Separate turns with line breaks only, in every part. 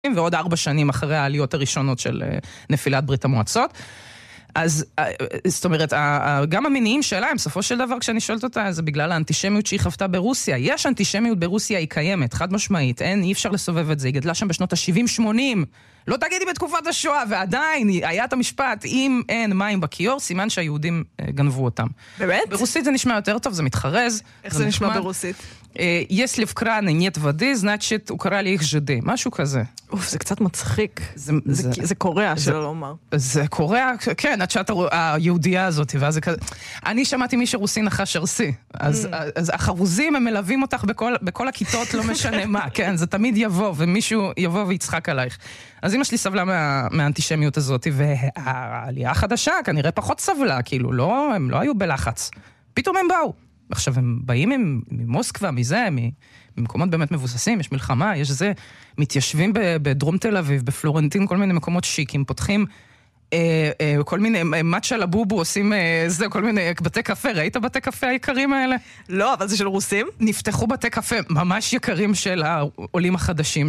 ועוד 4 שנים אחרי העליות הראשונות של נפילת ברית המועצות. אז זאת אומרת, גם המניעים שלה, בסופו של דבר, כשאני שואלת אותה, זה בגלל האנטישמיות שהיא חוותה ברוסיה. יש אנטישמיות ברוסיה, היא קיימת, חד משמעית, אי אפשר לסובב את זה, היא גדלה שם בשנות ה-70-80, לא תגידי בתקופת השואה, ועדיין היה את המשפט, אם אין מים בכיור, סימן שהיהודים גנבו אותם.
באמת?
ברוסית זה נשמע יותר טוב, זה מתחרז.
איך זה נשמע ברוסית?
если в кране нет воды, значит, украли их жиды. משהו כזה.
אוף, זה קצת מצחיק. זה קוריאה, שלא לומר. זה
קוריאה, כן, עד שאת היהודייה הזאת, ואז זה כזה. אני שמעתי מי שרוסי נחש ארסי. אז החרוזים, הם מלווים אותך בכל הכיתות, לא משנה מה. כן, זה תמיד יבוא, ומישהו יבוא ויצחק עלייך. אז אמא שלי סבלה מהאנטישמיות הזאת, והעלייה החדשה כנראה פחות סבלה, כאילו, הם לא היו בלחץ. פתאום הם באו. עכשיו, הם באים ממוסקבה, מזה, ממקומות באמת מבוססים, יש מלחמה, יש זה, מתיישבים בדרום תל אביב, בפלורנטין, כל מיני מקומות שיקים, פותחים כל מיני, מצ'ה לבובו, עושים זה, כל מיני בתי קפה, ראית בתי קפה היקרים האלה?
לא, אבל זה של רוסים?
נפתחו בתי קפה ממש יקרים של העולים החדשים,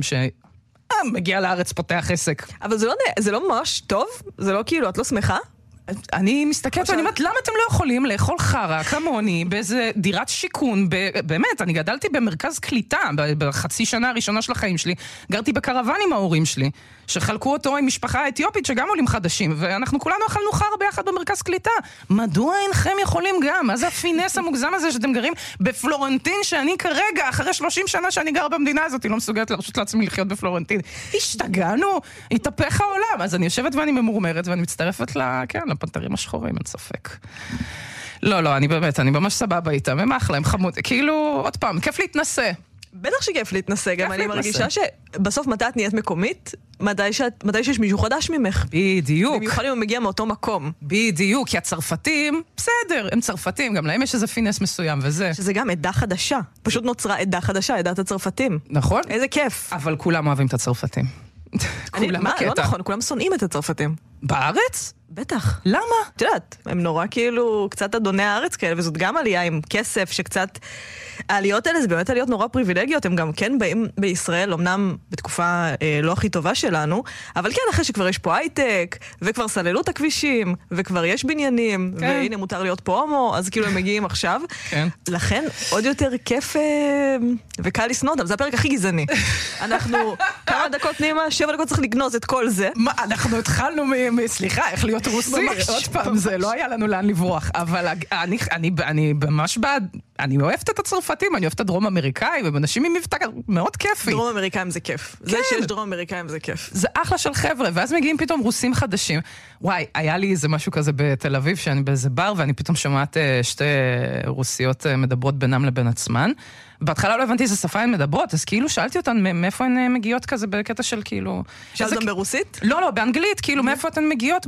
שמגיע לארץ, פותח עסק.
אבל זה לא ממש טוב? זה לא כאילו, את לא שמחה?
אני מסתכלת ואני אומרת, למה אתם לא יכולים לאכול חרה כמוני באיזה דירת שיקון, באמת, אני גדלתי במרכז קליטה, בחצי שנה הראשונה של החיים שלי, גרתי בקרוון עם ההורים שלי, שחלקו אותו עם משפחה אתיופית שגם עולים חדשים, ואנחנו כולנו אכלנו חרה ביחד במרכז קליטה. מדוע אינכם יכולים גם? מה זה הפינס המוגזם הזה שאתם גרים בפלורנטין, שאני כרגע, אחרי 30 שנה שאני גר במדינה הזאת, לא מסוגלת לרשות לעצמי לחיות בפלורנטין. השתגענו, התהפך העולם. אז אני יושבת ואני ממורמרת, ואני מצטרפת לפנתרים השחורים, אין ספק. לא, אני באמת, אני ממש סבבה איתם, הם אחלה, הם חמוד, כאילו, עוד פעם, כיף להתנסה.
בטח שכיף להתנסה, גם אני מרגישה שבסוף מתי את נהיית מקומית, מתי שיש מישהו חדש ממך.
בדיוק.
במיוחד אם הוא מגיע מאותו מקום.
בדיוק, כי הצרפתים, בסדר, הם צרפתים, גם להם יש איזה פינס מסוים וזה.
שזה גם עדה חדשה, פשוט נוצרה עדה חדשה, עדת הצרפתים.
נכון.
איזה כיף.
אבל כולם אוהבים את הצרפתים.
כולם הקטע. לא נכון, כולם שונאים את הצרפתים.
בארץ?
בטח.
למה?
את יודעת, הם נורא כאילו קצת אדוני הארץ כאלה, וזאת גם עלייה עם כסף שקצת... העליות האלה זה באמת עליות נורא פריבילגיות, הם גם כן באים בישראל, אמנם בתקופה לא הכי טובה שלנו, אבל כן, אחרי שכבר יש פה הייטק, וכבר סללו את הכבישים, וכבר יש בניינים, כן. והנה מותר להיות פה הומו, אז כאילו הם מגיעים עכשיו. כן. לכן עוד יותר כיף וקל לסנות, אבל זה הפרק הכי גזעני. אנחנו כמה דקות נעימה, 7 דקות צריך לגנוז את כל זה.
מה, אנחנו התחלנו סליחה, איך להיות רוסי? עוד פעם, זה לא היה לנו לאן לברוח, אבל אני ממש בעד, אני אוהבת את הצרפתים, אני אוהבת את הדרום אמריקאי, ואנשים עם מבטא מאוד כיפי.
דרום אמריקאים זה כיף. זה שיש דרום אמריקאים זה כיף.
זה אחלה של חבר'ה, ואז מגיעים פתאום רוסים חדשים. וואי, היה לי איזה משהו כזה בתל אביב, שאני באיזה בר, ואני פתאום שומעת 2 רוסיות מדברות בינם לבין עצמן. בהתחלה לא הבנתי איזה שפה הן מדברות, אז כאילו שאלתי אותן מאיפה הן מגיעות כזה בקטע של כאילו...
שאלת גם ברוסית?
לא, באנגלית, כאילו מאיפה אתן מגיעות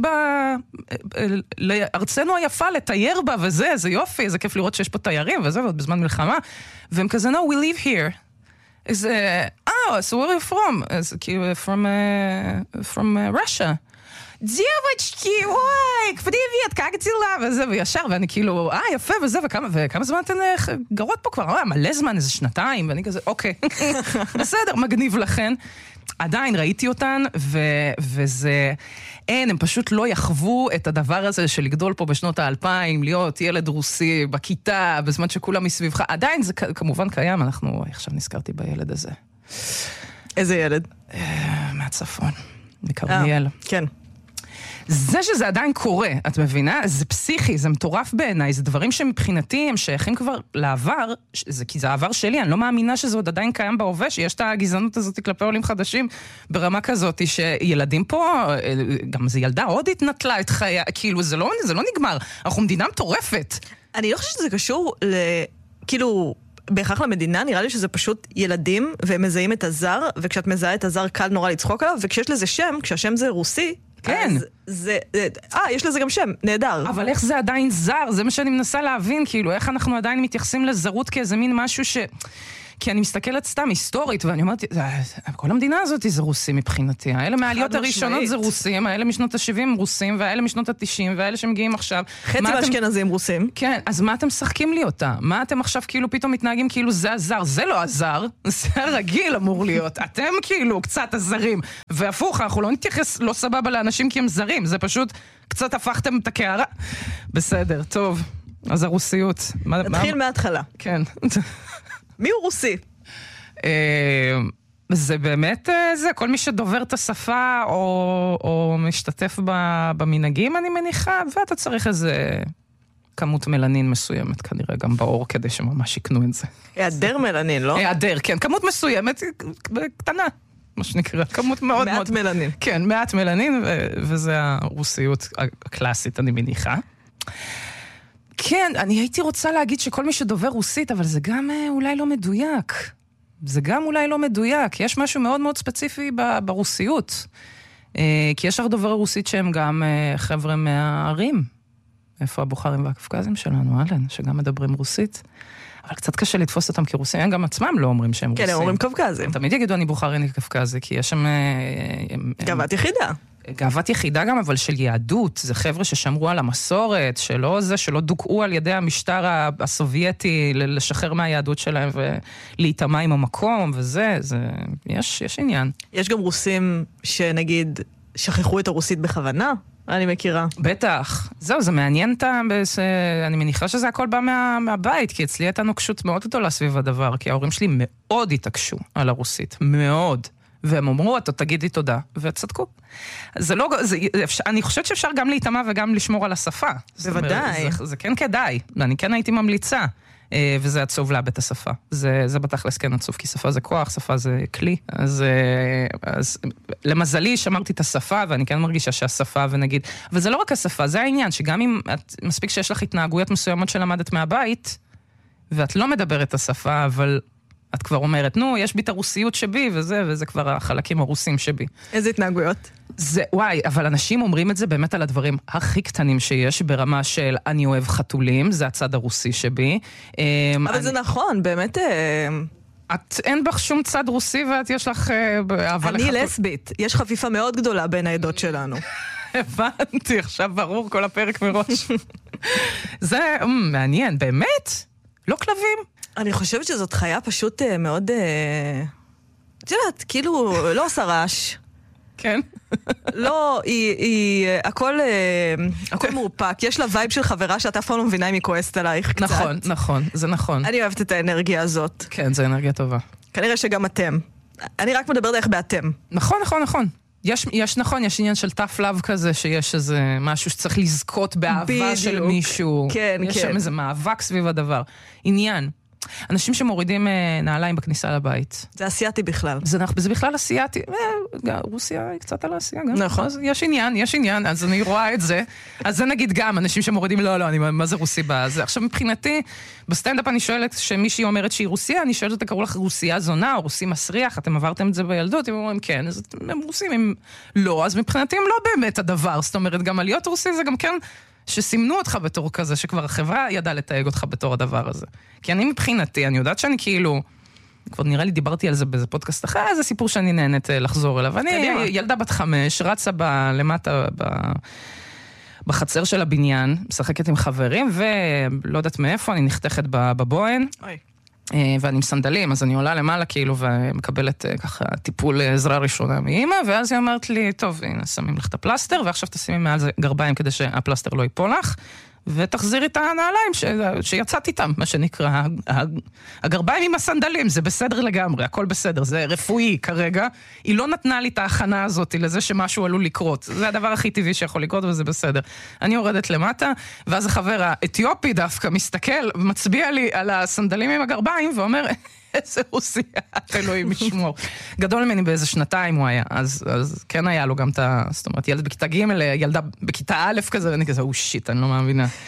לארצנו היפה, לתייר בה וזה, זה יופי, איזה כיף לראות שיש פה תיירים וזה, ועוד בזמן מלחמה, והם כזה, no, we live here. איזה, so where are you from? אז כאילו, from Russia. девочки, ой, привет, как дела? וזה, וישר, ואני כאילו, יפה, וזה, וכמה זמן אתן גרות פה כבר? מלא זמן, איזה 2, ואני כזה, אוקיי, בסדר, מגניב לכן. עדיין ראיתי אותן, וזה, הם פשוט לא יחוו את הדבר הזה של לגדול פה בשנות ה-2000, להיות ילד רוסי בכיתה, בזמן שכולם מסביבך. עדיין זה כמובן קיים, עכשיו נזכרתי בילד הזה.
איזה ילד?
מהצפון, מקרניאל.
כן.
זה שזה עדיין קורה, את מבינה? זה פסיכי, זה מטורף בעיניי, זה דברים שמבחינתי הם שייכים כבר לעבר, כי זה העבר שלי, אני לא מאמינה שזה עוד עדיין קיים בהווה, שיש את הגזענות הזאת כלפי עולים חדשים, ברמה כזאת, שילדים פה, גם זה ילדה עוד התנטלה את חיי, כאילו זה לא נגמר, אנחנו מדינה מטורפת.
אני לא חושבת שזה קשור כאילו... בהכרח למדינה, נראה לי שזה פשוט ילדים, והם מזהים את הזר, וכשאת מזהה את הזר קל נורא לצחוק עליו, וכשיש לזה שם, כשהשם זה רוסי,
כן.
יש לזה גם שם, נהדר.
אבל איך זה עדיין זר? זה מה שאני מנסה להבין, כאילו, איך אנחנו עדיין מתייחסים לזרות כאיזה מין משהו כי אני מסתכלת סתם היסטורית, ואני אומרת, כל המדינה הזאת זה רוסים מבחינתי. האלה מהעליות הראשונות זה רוסים, האלה משנות ה-70 רוסים, והאלה משנות ה-90, והאלה שמגיעים עכשיו.
חצי מהאשכנזים רוסים.
כן, אז מה אתם משחקים לי אותה? מה אתם עכשיו כאילו פתאום מתנהגים כאילו זה הזר? זה לא הזר, זה הרגיל אמור להיות. אתם כאילו קצת הזרים. והפוך, אנחנו לא נתייחס לא סבבה לאנשים כי הם זרים, זה פשוט קצת הפכתם את הקערה. בסדר, טוב. אז הרוסיות.
נתחיל מההתחלה.
כן.
מי הוא רוסי?
זה באמת זה, כל מי שדובר את השפה או משתתף במנהגים, אני מניחה, ואתה צריך איזה כמות מלנין מסוימת, כנראה גם באור, כדי שממש יקנו את זה.
היעדר מלנין, לא?
היעדר, כן, כמות מסוימת, קטנה, מה שנקרא, כמות מאוד מאוד...
מעט מלנין.
כן, מעט מלנין, וזה הרוסיות הקלאסית, אני מניחה. כן, אני הייתי רוצה להגיד שכל מי שדובר רוסית, אבל זה גם אולי לא מדויק. זה גם אולי לא מדויק. יש משהו מאוד מאוד ספציפי ברוסיות. כי יש דוברי רוסית שהם גם חבר'ה מהערים. איפה הבוכרים והקפקזים שלנו, אלן, שגם מדברים רוסית. אבל קצת קשה לתפוס אותם כרוסים. הם גם עצמם לא אומרים שהם רוסים.
כן, הם אומרים קפקזים.
תמיד יגידו אני בוכרני קפקזי, כי יש שם...
גאוות יחידה.
גאוות יחידה גם, אבל של יהדות. זה חבר'ה ששמרו על המסורת, שלא דוכאו על ידי המשטר הסובייטי לשחרר מהיהדות שלהם ולהתאמה עם המקום, וזה, יש עניין.
יש גם רוסים שנגיד שכחו את הרוסית בכוונה, אני מכירה.
בטח. זהו, זה מעניין אני מניחה שזה הכל בא מהבית, כי אצלי הייתה נוקשות מאוד גדולה סביב הדבר, כי ההורים שלי מאוד התעקשו על הרוסית. מאוד. והם אמרו, אתה תגידי תודה, וצדקו. זה לא, אני חושבת שאפשר גם להתאמה וגם לשמור על השפה.
בוודאי.
זה כן כדאי, אני כן הייתי ממליצה, וזה עצוב לאבד את השפה. זה בתכלס כן עצוב, כי שפה זה כוח, שפה זה כלי. אז למזלי שמרתי את השפה, ואני כן מרגישה שהשפה, ונגיד, אבל זה לא רק השפה, זה העניין, שגם אם מספיק שיש לך התנהגויות מסוימות שלמדת מהבית, ואת לא מדברת את השפה, אבל... את כבר אומרת, נו, יש בי את הרוסיות שבי, וזה כבר החלקים הרוסים שבי.
איזה התנהגויות?
וואי, אבל אנשים אומרים את זה באמת על הדברים הכי קטנים שיש, ברמה של אני אוהב חתולים, זה הצד הרוסי שבי.
אבל זה נכון, באמת...
אין בך שום צד רוסי, ואת יש לך...
אני לסבית, יש חפיפה מאוד גדולה בין העדות שלנו.
הבנתי, עכשיו ברור כל הפרק מראש. זה מעניין, באמת? לא כלבים?
אני חושבת שזאת חיה פשוט מאוד... את יודעת, כאילו, לא עושה רעש.
כן.
לא, הכל מאופק. יש לה וייב של חברה שאתה אף פעם לא מבינה אם היא כועסת עלייך קצת.
נכון, נכון, זה נכון.
אני אוהבת את האנרגיה הזאת.
כן, זו אנרגיה טובה.
כנראה שגם אתם. אני רק מדברת איך באתם.
נכון, נכון, נכון. יש נכון, יש עניין של tough love כזה, שיש איזה משהו שצריך לזכות באהבה של מישהו.
כן, כן.
יש שם איזה מאבק סביב הדבר. עניין. אנשים שמורידים נעליים בכניסה לבית.
זה אסיאתי בכלל.
זה בכלל אסיאתי. רוסיה היא קצת על האסיה גם.
נכון.
אז יש עניין, אז אני רואה את זה. אז זה נגיד גם, אנשים שמורידים, לא, מה זה רוסי בזה? עכשיו מבחינתי, בסטנדאפ אני שואלת, שמישהי אומרת שהיא רוסיה, אני שואלת אותה, קראו לך רוסיה זונה, או רוסי מסריח, אתם עברתם את זה בילדות? הם אומרים, כן, אז הם רוסים, הם לא, אז מבחינתי הם לא באמת הדבר. זאת אומרת, גם על להיות רוסי זה גם כן... שסימנו אותך בתור כזה, שכבר החברה ידעה לתייג אותך בתור הדבר הזה. כי אני מבחינתי, אני יודעת שאני כאילו, כבר נראה לי דיברתי על זה באיזה פודקאסט אחר, זה סיפור שאני נהנית לחזור אליו. אני ילדה בת 5, רצה למטה בחצר של הבניין, משחקת עם חברים, ולא יודעת מאיפה, אני נחתכת בבוהן.
אוי.
ואני עם סנדלים, אז אני עולה למעלה כאילו, ומקבלת ככה טיפול עזרה ראשונה מאמא, ואז היא אמרת לי, טוב, הנה, שמים לך את הפלסטר, ועכשיו תשימי מעל זה גרביים כדי שהפלסטר לא ייפול לך, ותחזירי את הנעליים שיצאת איתם, מה שנקרא, הגרביים עם הסנדלים, זה בסדר לגמרי, הכל בסדר, זה רפואי כרגע, היא לא נתנה לי את ההכנה הזאת לזה שמשהו עלול לקרות, זה הדבר הכי טבעי שיכול לקרות וזה בסדר. אני יורדת למטה, ואז החבר האתיופי דווקא מסתכל, מצביע לי על הסנדלים עם הגרביים, ואומר, איזה רוסיה, אלוהים ישמור. גדול ממני באיזה 2 הוא היה, אז כן היה לו גם זאת אומרת, ילד בכיתה ג' ילדה בכיתה א' כזה, ואני כזה, שיט, אני לא מאמינה.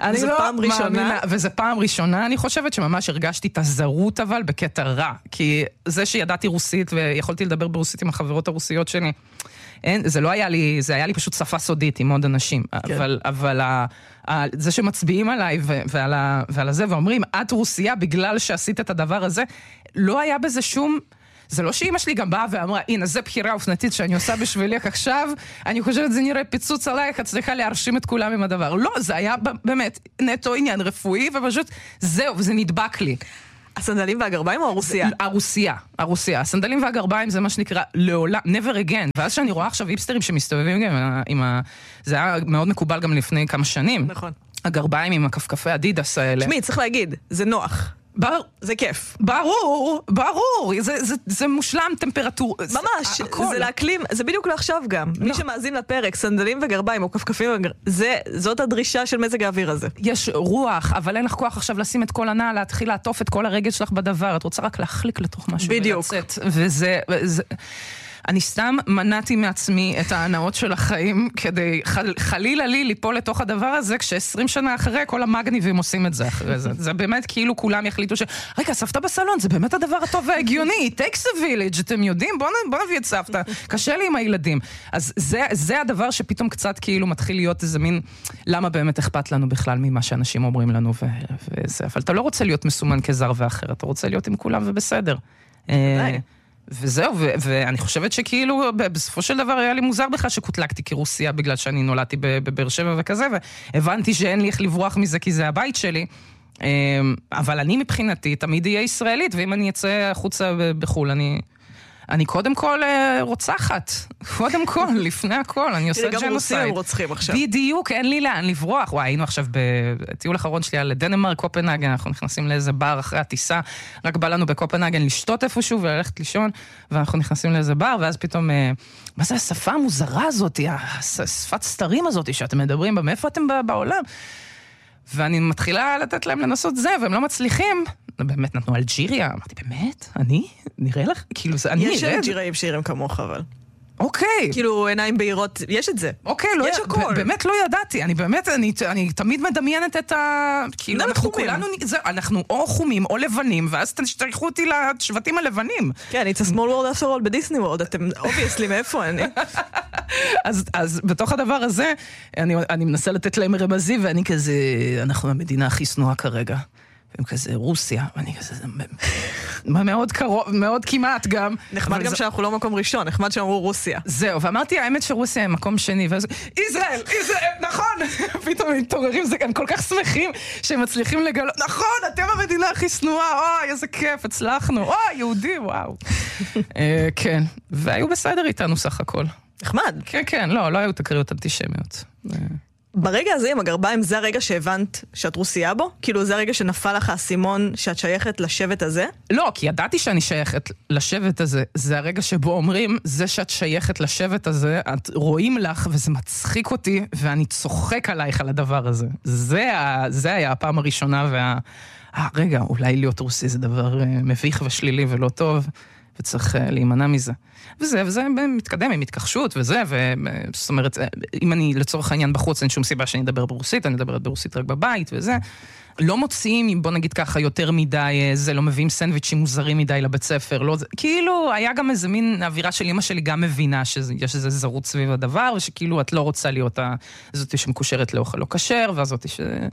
זו פעם ראשונה.
וזה פעם ראשונה, אני חושבת שממש הרגשתי את הזרות, אבל בקטע רע. כי זה שידעתי רוסית, ויכולתי לדבר ברוסית עם החברות הרוסיות שלי, זה לא היה לי, זה היה לי פשוט שפה סודית עם עוד אנשים. אבל זה שמצביעים עליי ועל זה, ואומרים, את רוסיה בגלל שעשית את הדבר הזה, לא היה בזה שום... זה לא שאמא שלי גם באה ואמרה, הנה, זה בחירה אופנתית שאני עושה בשבילך עכשיו, אני חושבת, זה נראה פיצוץ עלייך, את צריכה להרשים את כולם עם הדבר. לא, זה היה באמת נטו עניין רפואי, ופשוט זהו, וזה נדבק לי.
הסנדלים והגרביים או הרוסיה?
הרוסיה. הסנדלים והגרביים זה מה שנקרא לעולם, never again. ואז שאני רואה עכשיו היפסטרים שמסתובבים גם זה היה מאוד מקובל גם לפני כמה שנים.
נכון.
הגרביים עם הכפכפי אדידס האלה.
תשמעי, צריך להגיד, זה נוח. זה כיף.
ברור. זה מושלם טמפרטור.
ממש, זה להקלים, זה בדיוק לעכשיו גם. מי שמאזין לפרק, סנדלים וגרביים או כפכפים, זאת הדרישה של מזג האוויר הזה.
יש רוח, אבל אין לך כוח עכשיו לשים את כל הנעל, להתחיל לעטוף את כל הרגל שלך בדבר. את רוצה רק להחליק לתוך משהו ולצאת. וזה... אני סתם מנעתי מעצמי את ההנאות של החיים כדי חלילה לי ליפול לתוך הדבר הזה, כש20 שנה אחרי כל המגניבים עושים את זה אחרי זה. זה באמת כאילו כולם יחליטו רגע, סבתא בסלון, זה באמת הדבר הטוב וההגיוני, it takes a village, אתם יודעים? בוא נביא את סבתא, קשה לי עם הילדים. אז זה הדבר שפתאום קצת כאילו מתחיל להיות איזה מין, למה באמת אכפת לנו בכלל ממה שאנשים אומרים לנו וזה, אבל אתה לא רוצה להיות מסומן כזר ואחר, אתה רוצה להיות עם כולם ובסדר. וזהו, ואני חושבת שכאילו בסופו של דבר היה לי מוזר בכלל שקוטלקתי כרוסיה בגלל שאני נולדתי בבאר שבע וכזה, והבנתי שאין לי איך לברוח מזה כי זה הבית שלי, אבל אני מבחינתי תמיד אהיה ישראלית, ואם אני אצא החוצה בחול, אני קודם כל רוצחת, קודם כל, לפני הכל, אני עושה ג'נוסייד.
גם רוסים רוצחים עכשיו.
בדיוק, אין לי לאן לברוח. וואי, היינו עכשיו בטיול האחרון שלי על דנמרק, קופנהגן, אנחנו נכנסים לאיזה בר אחרי הטיסה, רק בא לנו בקופנהגן לשתות איפשהו וללכת לישון, ואנחנו נכנסים לאיזה בר, ואז פתאום, מה זה השפה המוזרה הזאת, השפת סתרים הזאת שאתם מדברים בה, מאיפה אתם בעולם? ואני מתחילה לתת להם לנסות זה, והם לא מצליחים. באמת נתנו אלג'יריה. אמרתי, באמת? אני? נראה לך? כאילו, זה אני נראה.
יש אלג'יראים שירים כמוך, אבל.
אוקיי.
כאילו, עיניים בהירות, יש את זה.
אוקיי, לא יש הכל. באמת לא ידעתי. אני תמיד מדמיינת את ה... כאילו, אנחנו כולנו... אנחנו או חומים או לבנים, ואז תשתייכו אותי לשבטים הלבנים.
כן, it's a small world after all בדיסני וורד. אתם, obviously, מאיפה אני?
אז בתוך הדבר הזה, אני מנסה לתת להם רמזים, ואני כזה, אנחנו המדינה הכי שנואה כרגע. והם כזה, רוסיה, ואני כזה, מאוד קרוב, מאוד כמעט גם.
נחמד גם שאנחנו לא מקום ראשון, נחמד שאמרו רוסיה.
זהו, ואמרתי, האמת שרוסיה הם מקום שני, ואז, ישראל, נכון! פתאום הם מתעוררים, זה גם כל כך שמחים, שהם מצליחים לגלות, נכון, אתם המדינה הכי שנואה, אוי, איזה כיף, הצלחנו, אוי, יהודי, וואו. כן, והיו בסדר איתנו סך הכל.
נחמד.
כן, לא היו תקריות אנטישמיות.
ברגע הזה עם הגרביים, זה הרגע שהבנת שאת רוסיה בו? כאילו זה הרגע שנפל לך הסימון שאת שייכת לשבט הזה?
לא, כי ידעתי שאני שייכת לשבט הזה. זה הרגע שבו אומרים, זה שאת שייכת לשבט הזה, את רואים לך וזה מצחיק אותי, ואני צוחק עלייך על הדבר הזה. זה היה הפעם הראשונה, רגע, אולי להיות רוסי זה דבר מביך ושלילי ולא טוב, וצריך להימנע מזה. וזה מתקדם עם התכחשות וזה, זאת אומרת, אם אני לצורך העניין בחוץ, אין שום סיבה שאני אדבר ברוסית, אני אדבר ברוסית רק בבית וזה. לא מוצאים, בוא נגיד ככה, יותר מדי, זה לא מביאים סנדוויצ'ים מוזרים מדי לבית ספר, לא, כאילו, היה גם איזה מין אווירה של אמא שלי גם מבינה שיש איזה זרות סביב הדבר, ושכאילו את לא רוצה להיות זאת שמקושרת לאוכל לא כשר, והזאת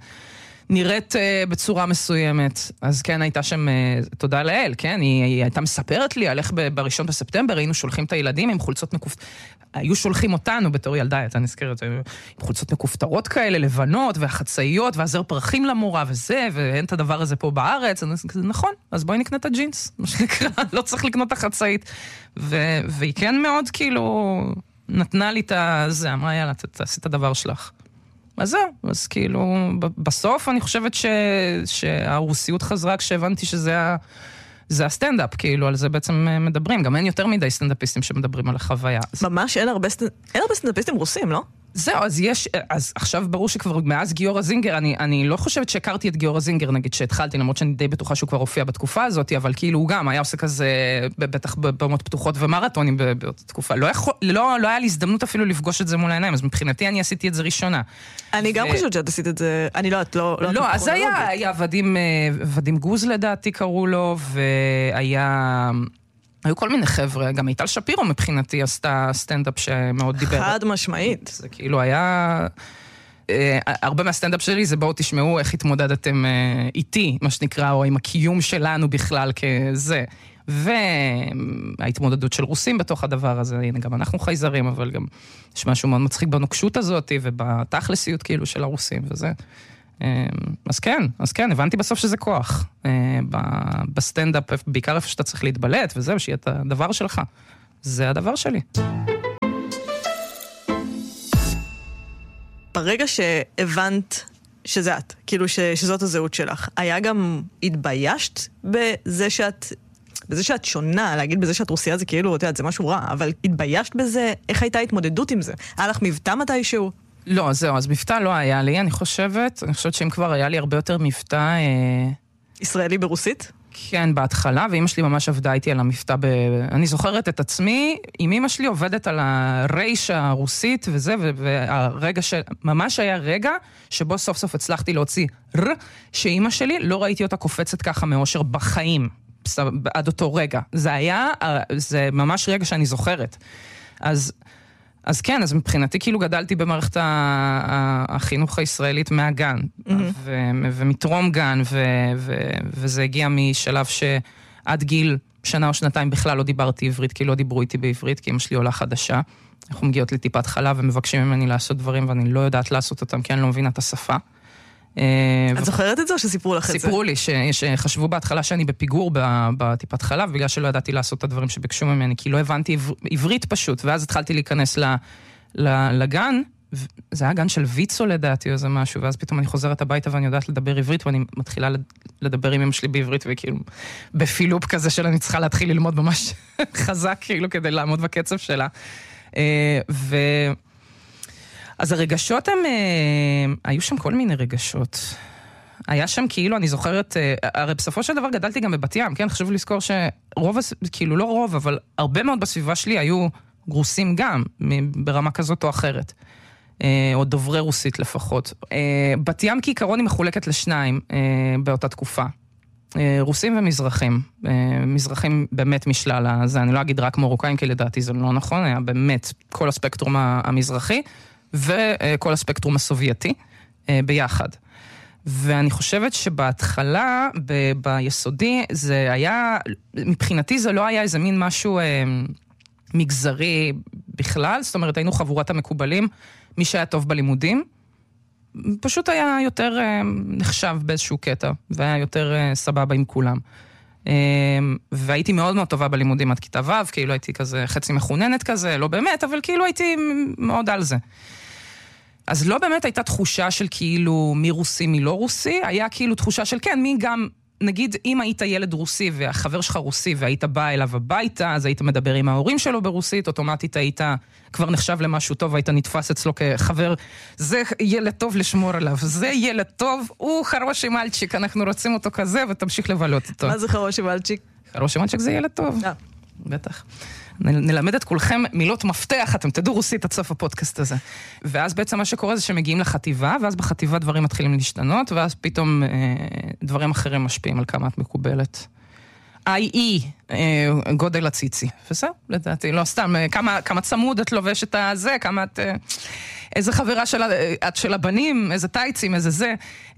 נראית בצורה מסוימת. אז כן, הייתה שם, תודה לאל, כן, היא הייתה מספרת לי על איך בראשון בספטמבר היינו שולחים את הילדים עם חולצות היו שולחים אותנו בתור ילדה, הייתה נזכרת, עם חולצות מקופטרות כאלה, לבנות והחצאיות, והזר פרחים למורה וזה, ואין את הדבר הזה פה בארץ. נכון, אז בואי נקנה את הג'ינס, מה שנקרא, לא צריך לקנות את החצאית. והיא כן מאוד כאילו נתנה לי את זה, אמרה יאללה, תעשי את הדבר שלך. אז זהו, אז כאילו, בסוף אני חושבת שהרוסיות חזרה כשהבנתי שזה הסטנדאפ, כאילו, על זה בעצם מדברים. גם אין יותר מדי סטנדאפיסטים שמדברים על החוויה.
ממש אין הרבה סטנדאפיסטים רוסים, לא?
זהו, אז עכשיו ברור שכבר מאז גיורא זינגר, אני לא חושבת שהכרתי את גיורא זינגר, נגיד שהתחלתי, למרות שאני די בטוחה שהוא כבר הופיע בתקופה הזאת, אבל כאילו הוא גם היה עושה כזה, בטח בבמות פתוחות ומרתונים באותה תקופה. לא היה לי הזדמנות אפילו לפגוש את זה מול העיניים, אז מבחינתי אני עשיתי את זה ראשונה.
אני גם חושבת שאת עשית את זה, אני לא יודעת,
לא, אז היה ודים גוז לדעתי קראו לו, היו כל מיני חבר'ה, גם איטל שפירו מבחינתי עשתה סטנדאפ שמאוד דיבר.
חד משמעית.
זה כאילו היה... הרבה מהסטנדאפ שלי זה בואו תשמעו איך התמודדתם איתי, מה שנקרא, או עם הקיום שלנו בכלל כזה. וההתמודדות של רוסים בתוך הדבר הזה, הנה גם אנחנו חייזרים, אבל גם יש משהו מאוד מצחיק בנוקשות הזאת, ובתכלסיות כאילו של הרוסים וזה. אז כן, הבנתי בסוף שזה כוח. בסטנדאפ, בעיקר איפה שאתה צריך להתבלט, וזהו, שיהיה את הדבר שלך. זה הדבר שלי.
ברגע שהבנת שזה את, כאילו שזאת הזהות שלך, היה גם התביישת בזה שאת שונה, להגיד בזה שאת רוסיה זה כאילו, אתה יודעת, זה משהו רע, אבל התביישת בזה, איך הייתה התמודדות עם זה? היה לך מבטא מתישהו?
לא, זהו, אז מבטא לא היה לי, אני חושבת שאם כבר היה לי הרבה יותר מבטא...
ישראלי ברוסית?
כן, בהתחלה, ואמא שלי ממש עבדה איתי על המבטא אני זוכרת את עצמי, עם אמא שלי עובדת על הרייש הרוסית וזה, והרגע ממש היה רגע שבו סוף סוף הצלחתי להוציא שאמא שלי, לא ראיתי אותה קופצת ככה מאושר בחיים, עד אותו רגע. זה ממש רגע שאני זוכרת. אז כן, אז מבחינתי כאילו גדלתי במערכת החינוך הישראלית מהגן, ומתרום גן, וזה הגיע משלב שעד גיל שנה או שנתיים בכלל לא דיברתי עברית, כי לא דיברו איתי בעברית, כי אמא שלי עולה חדשה. אנחנו מגיעות לטיפת חלב ומבקשים ממני לעשות דברים, ואני לא יודעת לעשות אותם, כי אני לא מבינה את השפה.
את זוכרת את זה או שסיפרו לך את זה?
סיפרו לי שחשבו בהתחלה שאני בפיגור בטיפת חלב, בגלל שלא ידעתי לעשות את הדברים שביקשו ממני, כי לא הבנתי עברית פשוט, ואז התחלתי להיכנס לגן, זה היה גן של ויצו לדעתי או איזה משהו, ואז פתאום אני חוזרת הביתה ואני יודעת לדבר עברית, ואני מתחילה לדבר עם אמא שלי בעברית, וכאילו בפילופ כזה של אני צריכה להתחיל ללמוד ממש חזק, כאילו כדי לעמוד בקצב שלה. אז הרגשות היו שם כל מיני רגשות. היה שם כאילו, אני זוכרת, הרי בסופו של דבר גדלתי גם בבת ים, כן? חשוב לזכור שרוב, כאילו לא רוב, אבל הרבה מאוד בסביבה שלי היו רוסים גם, ברמה כזאת או אחרת. או דוברי רוסית לפחות. בת ים כעיקרון היא מחולקת לשניים באותה תקופה. רוסים ומזרחים. מזרחים באמת משלל הזה, אני לא אגיד רק מרוקאים, כי לדעתי זה לא נכון, היה באמת כל הספקטרום המזרחי, וכל הספקטרום הסובייטי ביחד. ואני חושבת שבהתחלה, ביסודי, זה היה, מבחינתי זה לא היה איזה מין משהו מגזרי בכלל, זאת אומרת, היינו חבורת המקובלים, מי שהיה טוב בלימודים, פשוט היה יותר נחשב באיזשהו קטע, והיה יותר סבבה עם כולם. והייתי מאוד מאוד טובה בלימודים עד כיתה ו', כאילו הייתי כזה חצי מחוננת כזה, לא באמת, אבל כאילו הייתי מאוד על זה. אז לא באמת הייתה תחושה של כאילו מי רוסי, מי לא רוסי, היה כאילו תחושה של כן, מי גם, נגיד אם היית ילד רוסי והחבר שלך רוסי והיית בא אליו הביתה, אז היית מדבר עם ההורים שלו ברוסית, אוטומטית היית כבר נחשב למשהו טוב, היית נתפס אצלו כחבר, זה ילד טוב לשמור עליו, זה ילד טוב, הוא חרושי מלצ'יק, אנחנו רוצים אותו כזה ותמשיך לבלות אותו.
מה זה חרושי מלצ'יק?
חרושי מלצ'יק זה ילד טוב. בטח. נלמד את כולכם מילות מפתח, אתם תדעו רוסית עד סוף הפודקאסט הזה. ואז בעצם מה שקורה זה שמגיעים לחטיבה, ואז בחטיבה דברים מתחילים להשתנות, ואז פתאום דברים אחרים משפיעים על כמה את מקובלת. i.e. גודל הציצי. וזהו, לדעתי, לא סתם, כמה צמוד את לובשת הזה, כמה את... איזה חברה של הבנים, איזה טייצים, איזה זה.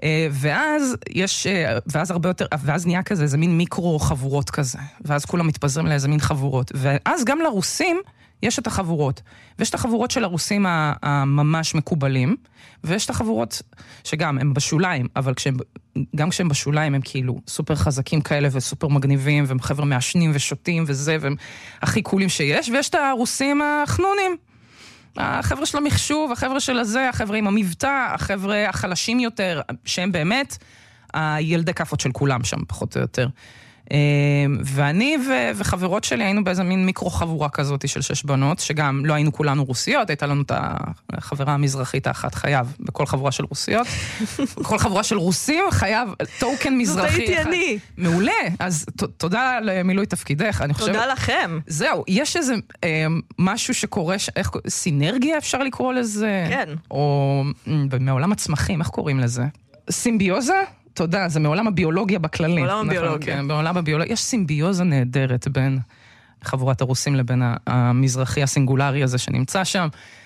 ואז הרבה יותר, ואז נהיה כזה, איזה מין מיקרו חבורות כזה. ואז כולם מתפזרים לאיזה מין חבורות. ואז גם לרוסים יש את החבורות. ויש את החבורות של הרוסים הממש מקובלים, ויש את החבורות שגם הם בשוליים, אבל גם כשהם בשוליים הם כאילו סופר חזקים כאלה וסופר מגניבים, והם חבר'ה מעשנים ושותים וזה, והם הכי קולים שיש, ויש את הרוסים החנונים. החבר'ה של המחשוב, החבר'ה של הזה, החבר'ה עם המבטא, החבר'ה החלשים יותר, שהם באמת הילדי כפות של כולם שם, פחות או יותר. ואני וחברות שלי היינו באיזה מין מיקרו-חבורה כזאת של 6 בנות, שגם לא היינו כולנו רוסיות, הייתה לנו את החברה המזרחית האחת חייב, בכל חבורה של רוסיות. בכל חבורה של רוסים חייב טוקן מזרחי.
זאת הייתי אני.
מעולה, אז תודה למילוי תפקידך.
תודה לכם.
זהו, יש איזה משהו שקורה, סינרגיה אפשר לקרוא לזה?
כן.
או מעולם הצמחים, איך קוראים לזה? סימביוזה? תודה, זה מעולם הביולוגיה בכללי.
מעולם הביולוגיה.
כן, בעולם הביולוגיה. יש סימביוזה נהדרת בין חבורת הרוסים לבין המזרחי הסינגולרי הזה שנמצא שם.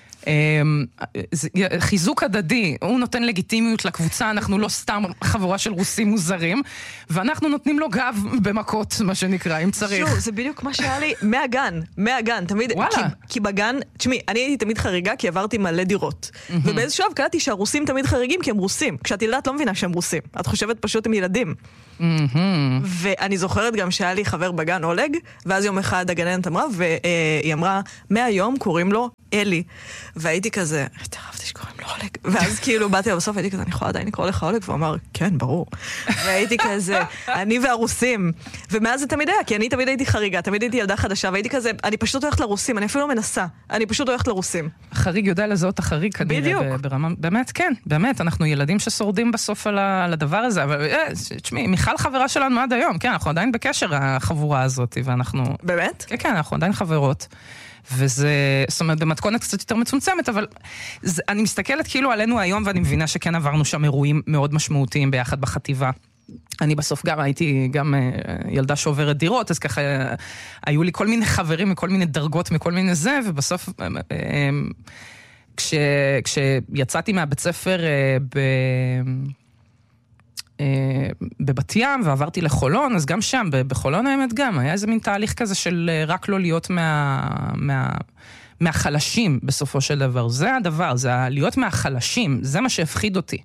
חיזוק הדדי, הוא נותן לגיטימיות לקבוצה, אנחנו לא סתם חבורה של רוסים מוזרים, ואנחנו נותנים לו גב במכות, מה שנקרא, אם צריך.
שוב, זה בדיוק מה שהיה לי מהגן, תמיד, כי בגן, תשמעי, אני הייתי תמיד חריגה כי עברתי מלא דירות, ובאיזשהו שלב קלטתי שהרוסים תמיד חריגים כי הם רוסים, כשאת ילדת לא מבינה שהם רוסים, את חושבת פשוט הם ילדים. ואני זוכרת גם שהיה לי חבר בגן אולג, ואז יום אחד הגננת אמרה, והיא אמרה, מהיום קוראים לו אלי. והייתי כזה, תרבתי שקוראים לו אולג. ואז כאילו באתי בסוף, הייתי כזה, אני יכולה עדיין לקרוא לך אולג? והוא אמר, כן, ברור. והייתי כזה, אני והרוסים. ומאז זה תמיד היה, כי אני תמיד הייתי חריגה, תמיד הייתי ילדה חדשה, והייתי כזה, אני פשוט הולכת לרוסים, אני אפילו לא מנסה, אני פשוט הולכת לרוסים.
החריג יודע לזהות החריג כנראה ברמה, באמת, כן, באמת, אנחנו ילדים ששורדים בסוף על הדבר הזה, אבל תשמעי, מיכל חברה שלנו עד היום, כן, אנחנו עדיין בקשר החבורה הזאת, ואנחנו...
באמת?
כן, כן, אנחנו עדיין חברות. וזה, זאת אומרת, במתכונת קצת יותר מצומצמת, אבל אני מסתכלת כאילו עלינו היום, ואני מבינה שכן עברנו שם אירועים מאוד משמעותיים ביחד בחטיבה. אני בסוף גם הייתי גם ילדה שעוברת דירות, אז ככה היו לי כל מיני חברים מכל מיני דרגות, מכל מיני זה, ובסוף כשיצאתי מהבית ספר בבת ים ועברתי לחולון, אז גם שם, בחולון האמת גם, היה איזה מין תהליך כזה של רק לא להיות מהחלשים בסופו של דבר. זה הדבר, זה להיות מהחלשים, זה מה שהפחיד אותי.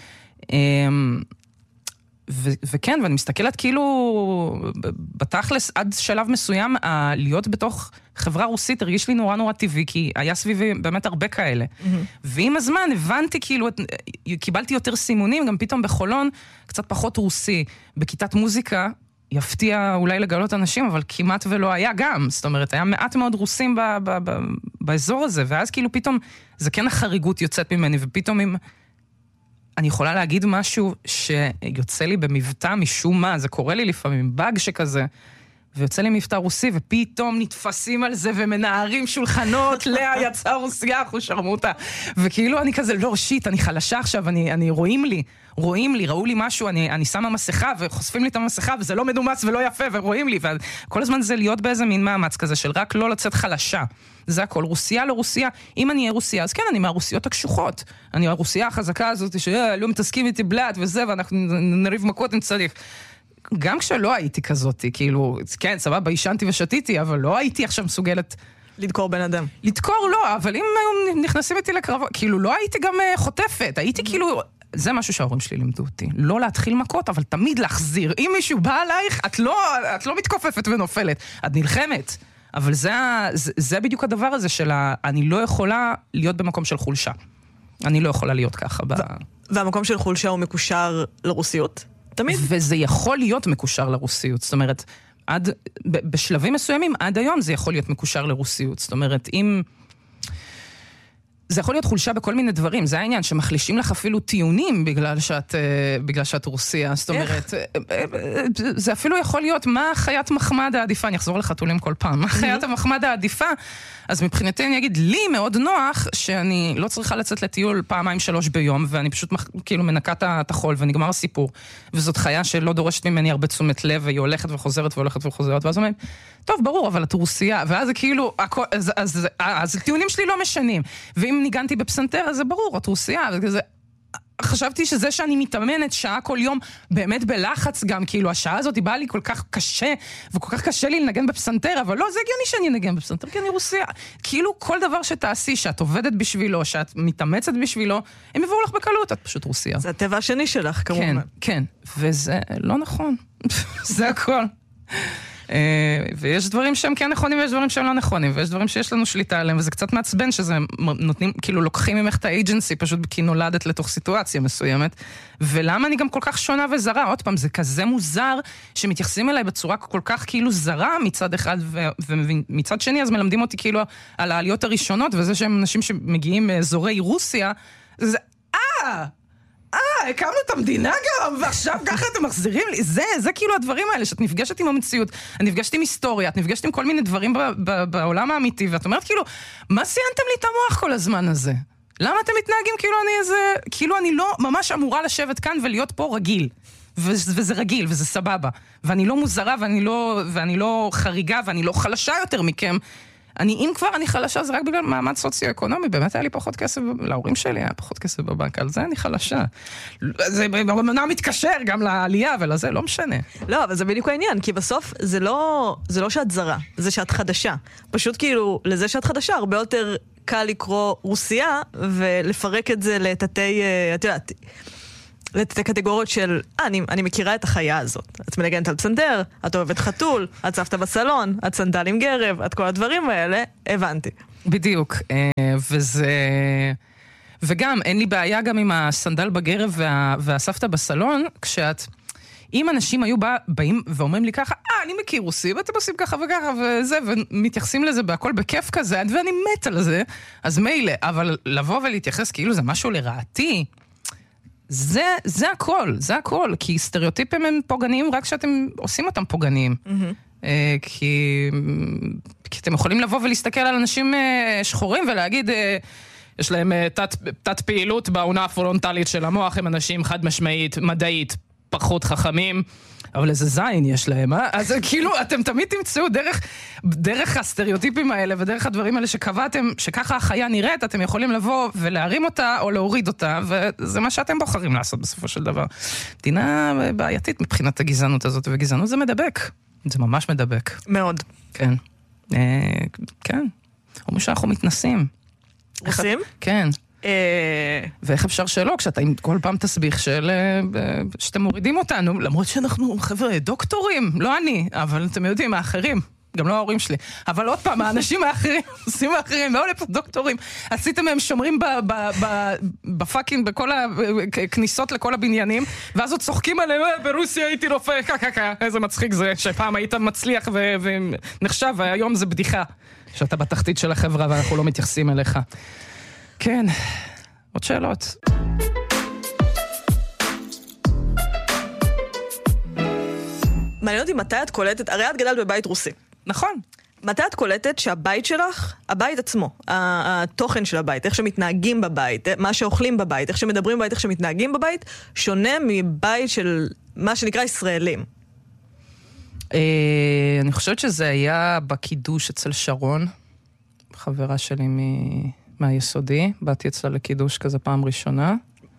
וכן, ואני מסתכלת כאילו, בתכלס עד שלב מסוים, להיות בתוך חברה רוסית הרגיש לי נורא נורא טבעי, כי היה סביבי באמת הרבה כאלה. ועם הזמן הבנתי כאילו, קיבלתי יותר סימונים, גם פתאום בחולון, קצת פחות רוסי. בכיתת מוזיקה, יפתיע אולי לגלות אנשים, אבל כמעט ולא היה גם. זאת אומרת, היה מעט מאוד רוסים באזור הזה, ואז כאילו פתאום, זה כן החריגות יוצאת ממני, ופתאום אם... אני יכולה להגיד משהו שיוצא לי במבטא משום מה, זה קורה לי לפעמים, באג שכזה, ויוצא לי מבטא רוסי, ופתאום נתפסים על זה ומנערים שולחנות, לאה יצאה רוסיה, אחו שרמוטה. וכאילו אני כזה, לא, שיט, אני חלשה עכשיו, רואים לי, ראו לי משהו, אני שמה מסכה, וחושפים לי את המסכה, וזה לא מדומץ ולא יפה, ורואים לי, וכל הזמן זה להיות באיזה מין מאמץ כזה, של רק לא לצאת חלשה. זה הכל, רוסיה לא רוסיה. אם אני אהיה רוסיה, אז כן, אני מהרוסיות הקשוחות. אני הרוסיה החזקה הזאת, שלא מתעסקים איתי בלט וזה, ואנחנו נריב מכות אם צריך. גם כשלא הייתי כזאת, כאילו, כן, סבבה, ישנתי ושתיתי, אבל לא הייתי עכשיו מסוגלת...
לדקור בן אדם.
לדקור לא, אבל אם נכנסים איתי לקרבות, כאילו, לא הייתי גם חוטפת, הייתי כאילו... זה משהו שההורים שלי לימדו אותי. לא להתחיל מכות, אבל תמיד להחזיר. אם מישהו בא עלייך, את לא מתכופפת ונופלת. את נלחמת. אבל זה בדיוק הדבר הזה של אני לא יכולה להיות במקום של חולשה. אני לא יכולה להיות ככה.
והמקום של חולשה הוא מקושר לרוסיות? תמיד?
וזה יכול להיות מקושר לרוסיות. זאת אומרת, בשלבים מסוימים, עד היום זה יכול להיות מקושר לרוסיות. זאת אומרת, אם... זה יכול להיות חולשה בכל מיני דברים, זה העניין, שמחלישים לך אפילו טיעונים בגלל שאת רוסיה, זאת אומרת, זה אפילו יכול להיות מה חיית מחמד העדיפה, אני אחזור לחתולים כל פעם, מה חיית המחמד העדיפה, אז מבחינתי אני אגיד, לי מאוד נוח שאני לא צריכה לצאת לטיול 2-3 ביום, ואני פשוט כאילו מנקה את החול ונגמר הסיפור, וזאת חיה שלא דורשת ממני הרבה תשומת לב, והיא הולכת וחוזרת והולכת וחוזרת, ואז אומרים, טוב, ברור, אבל את רוסיה, ואז זה כאילו, אז הטיעונים שלי לא משנים, ואם ניגנתי בפסנתר, אז זה ברור, את רוסיה, וזה... חשבתי שזה שאני מתאמנת שעה כל יום, באמת בלחץ גם, כאילו השעה הזאת היא באה לי כל כך קשה, וכל כך קשה לי לנגן בפסנתר, אבל לא, זה הגיוני שאני נגן בפסנתר, כי אני רוסיה. כאילו כל דבר שתעשי, שאת עובדת בשבילו, שאת מתאמצת בשבילו, הם יבואו לך בקלות, את פשוט רוסיה.
זה הטבע השני שלך, כמובן.
כן, כן, וזה לא נכון. זה הכל. ויש דברים שהם כן נכונים, ויש דברים שהם לא נכונים, ויש דברים שיש לנו שליטה עליהם, וזה קצת מעצבן שזה נותנים, כאילו לוקחים ממך את האג'נסי, פשוט כי נולדת לתוך סיטואציה מסוימת, ולמה אני גם כל כך שונה וזרה? עוד פעם, זה כזה מוזר, שמתייחסים אליי בצורה כל כך כאילו זרה מצד אחד, ומצד שני, אז מלמדים אותי כאילו על העליות הראשונות, וזה שהם אנשים שמגיעים מאזורי רוסיה, זה, הקמנו את המדינה גם, ועכשיו ככה אתם מחזירים לי. זה כאילו הדברים האלה, שאת נפגשת עם המציאות, את נפגשת עם היסטוריה, את נפגשת עם כל מיני דברים בעולם האמיתי, ואת אומרת כאילו, מה סיימתם לי את המוח כל הזמן הזה? למה אתם מתנהגים כאילו אני לא ממש אמורה לשבת כאן ולהיות פה רגיל? וזה רגיל, וזה סבבה. ואני לא מוזרה, ואני לא חריגה, ואני לא חלשה יותר מכם. אם כבר אני חלשה, זה רק בגלל מעמד סוציו-אקונומי, באמת היה לי פחות כסף, להורים שלי היה פחות כסף בבנק, על זה אני חלשה. זה מנה מתקשר גם לעלייה, ולזה לא משנה.
לא, אבל זה בדיוק העניין, כי בסוף זה לא שאת זרה, זה שאת חדשה. פשוט כאילו, לזה שאת חדשה, הרבה יותר קל לקרוא רוסיה, ולפרק את זה לתתי, את יודעת, לתתי קטגוריות של, אני מכירה את החיה הזאת. את מנגנת על פסנתר, את אוהבת חתול, את צפת בסלון, את סנדל עם גרב, את כל הדברים האלה, הבנתי.
בדיוק, וגם אין לי בעיה גם עם הסנדל בגרב והספת בסלון, אם אנשים היו באים ואומרים לי ככה, אני מכיר רוסי, ואתם עושים ככה וככה וזה, ומתייחסים לזה בהכל בכיף כזה, ואני מת על זה, אז מילא, אבל לבוא ולהתייחס כאילו זה משהו לרעתי, זה הכל, כי סטריאוטיפים הם פוגעניים רק שאתם עושים אותם פוגעניים. כי אתם יכולים לבוא ולהסתכל על אנשים שחורים ולהגיד, יש להם תת פעילות בעונה הפרונטלית של המוח, הם אנשים חד משמעית, מדעית, פחות חכמים, אבל איזה זין יש להם, אז כאילו, אתם תמיד תמצאו דרך הסטריאוטיפים האלה, ודרך הדברים האלה שקבעתם, שככה החיה נראית, אתם יכולים לבוא ולהרים אותה, או להוריד אותה, וזה מה שאתם בוחרים לעשות בסופו של דבר. מדינה בעייתית מבחינת הגזענות הזאת, וגזענות זה מדבק. זה ממש מדבק.
מאוד.
כן. כן. או שאנחנו מתנסים.
עושים?
כן. ואיך אפשר שלא, כשאתה כל פעם תסביך שאתם מורידים אותנו, למרות שאנחנו, חבר'ה, דוקטורים, לא אני, אבל אתם יודעים, האחרים, גם לא ההורים שלי, אבל עוד פעם, האנשים האחרים, עושים האחרים, לא לפה דוקטורים, עשיתם הם שומרים בפאקינג, בכל הכניסות לכל הבניינים, ואז עוד צוחקים עליהם, ברוסיה הייתי רופא, איזה מצחיק זה, שפעם היית מצליח ונחשב, והיום זה בדיחה, שאתה בתחתית של החברה ואנחנו לא מתייחסים אליך. כן, עוד שאלות.
מעניין אותי מתי את קולטת, הרי את גדלת בבית רוסי.
נכון.
מתי את קולטת שהבית שלך, הבית עצמו, התוכן של הבית, איך שמתנהגים בבית, מה שאוכלים בבית, איך שמדברים בבית, איך שמתנהגים בבית, שונה מבית של מה שנקרא ישראלים?
אני חושבת שזה היה בקידוש אצל שרון, חברה שלי מהיסודי, באתי אצלה לקידוש כזה פעם ראשונה,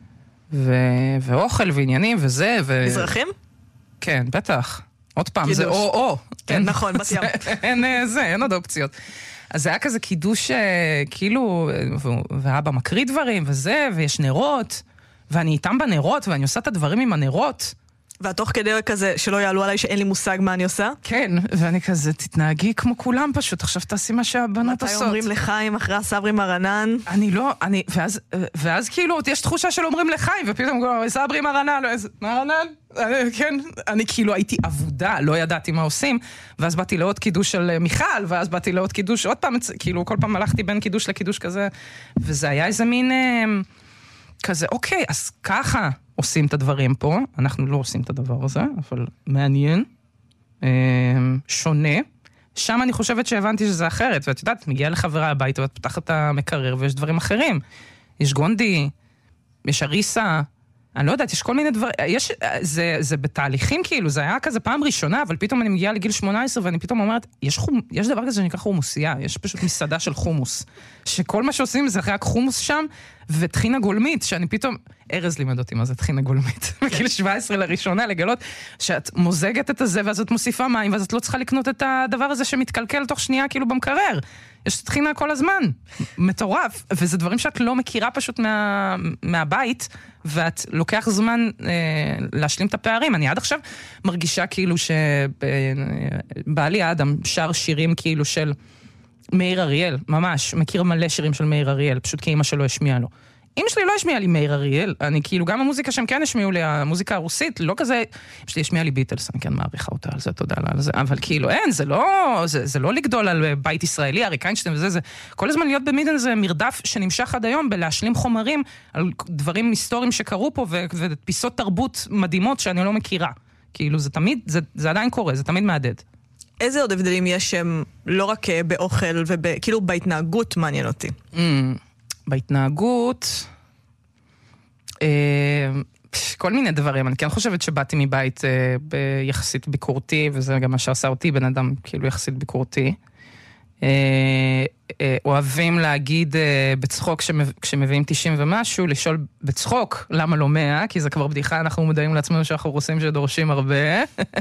ואוכל ועניינים וזה,
מזרחים?
כן, בטח. עוד פעם, זה או.
כן, נכון, בת ים.
אין עוד אופציות. אז זה היה כזה קידוש, כאילו, ואבא מקריא דברים וזה, ויש נרות, ואני איתם בנרות, ואני עושה את הדברים עם הנרות.
והתוך כדי כזה שלא יעלו עליי שאין לי מושג מה אני עושה?
כן, ואני כזה, תתנהגי כמו כולם פשוט, עכשיו תעשי מה שהבנות עושות.
מתי אומרים לחיים אחרי הסברי מרנן?
ואז כאילו, יש תחושה של אומרים לחיים, ופתאום סברי מרנן, מרנן? כן, אני כאילו הייתי עבודה, לא ידעתי מה עושים, ואז באתי לעוד קידוש של מיכל, ואז באתי לעוד קידוש, עוד פעם, כאילו, כל פעם הלכתי בין קידוש לקידוש כזה, וזה היה איזה מין כזה, אוקיי, אז ככה עושים את הדברים פה, אנחנו לא עושים את הדבר הזה, אבל מעניין, שונה, שם אני חושבת שהבנתי שזה אחרת, ואת יודעת, מגיעה לחברה הביתה, ואת פתחת את המקרר, ויש דברים אחרים, יש גונדי, יש אריסה, אני לא יודעת, יש כל מיני דברים, זה בתהליכים כאילו, זה היה כזה פעם ראשונה, אבל פתאום אני מגיעה לגיל 18, ואני פתאום אומרת, יש דבר כזה שנקרא חומוסייה, יש פשוט מסעדה של חומוס, שכל מה שעושים זה רק חומוס שם, וטחינה גולמית, שאני פתאום, ארז לימד אותי מה זה טחינה גולמית. בגיל 17 לראשונה לגלות שאת מוזגת את הזה, ואז את מוסיפה מים, ואז את לא צריכה לקנות את הדבר הזה שמתקלקל תוך שנייה כאילו במקרר. יש טחינה כל הזמן. מטורף. וזה דברים שאת לא מכירה פשוט מהבית, ואת לוקח זמן להשלים את הפערים. אני עד עכשיו מרגישה כאילו שבעלי האדם שר שירים כאילו של מאיר אריאל, ממש, מכיר מלא שירים של מאיר אריאל, פשוט כי אמא שלו השמיעה לו. אמא שלי לא השמיעה לי מאיר אריאל, אני כאילו, גם המוזיקה שהם כן השמיעו לי, המוזיקה הרוסית, לא כזה, אמא שלי השמיעה לי ביטלס, אני כן מעריכה אותה על זה, תודה לה על זה, אבל כאילו אין, זה לא לגדול על בית ישראלי, אריק איינשטיין וזה, זה כל הזמן להיות במידן זה מרדף שנמשך עד היום, בלהשלים חומרים על דברים היסטוריים שקרו פה, ופיסות תרבות מדהימות שאני לא מכירה. כאילו, זה תמיד, זה עדיין קורה, זה תמיד מעדד.
איזה עוד הבדלים יש שהם לא רק באוכל וכאילו בהתנהגות מעניין אותי?
בהתנהגות, כל מיני דברים. אני כן חושבת שבאתי מבית ביחסית ביקורתי, וזה גם מה שעשה אותי, בן אדם כאילו יחסית ביקורתי. אוהבים להגיד בצחוק כשמביאים 90 ומשהו, לשאול בצחוק למה לא 100, כי זה כבר בדיחה, אנחנו מודעים לעצמנו שאנחנו רוסים שדורשים הרבה.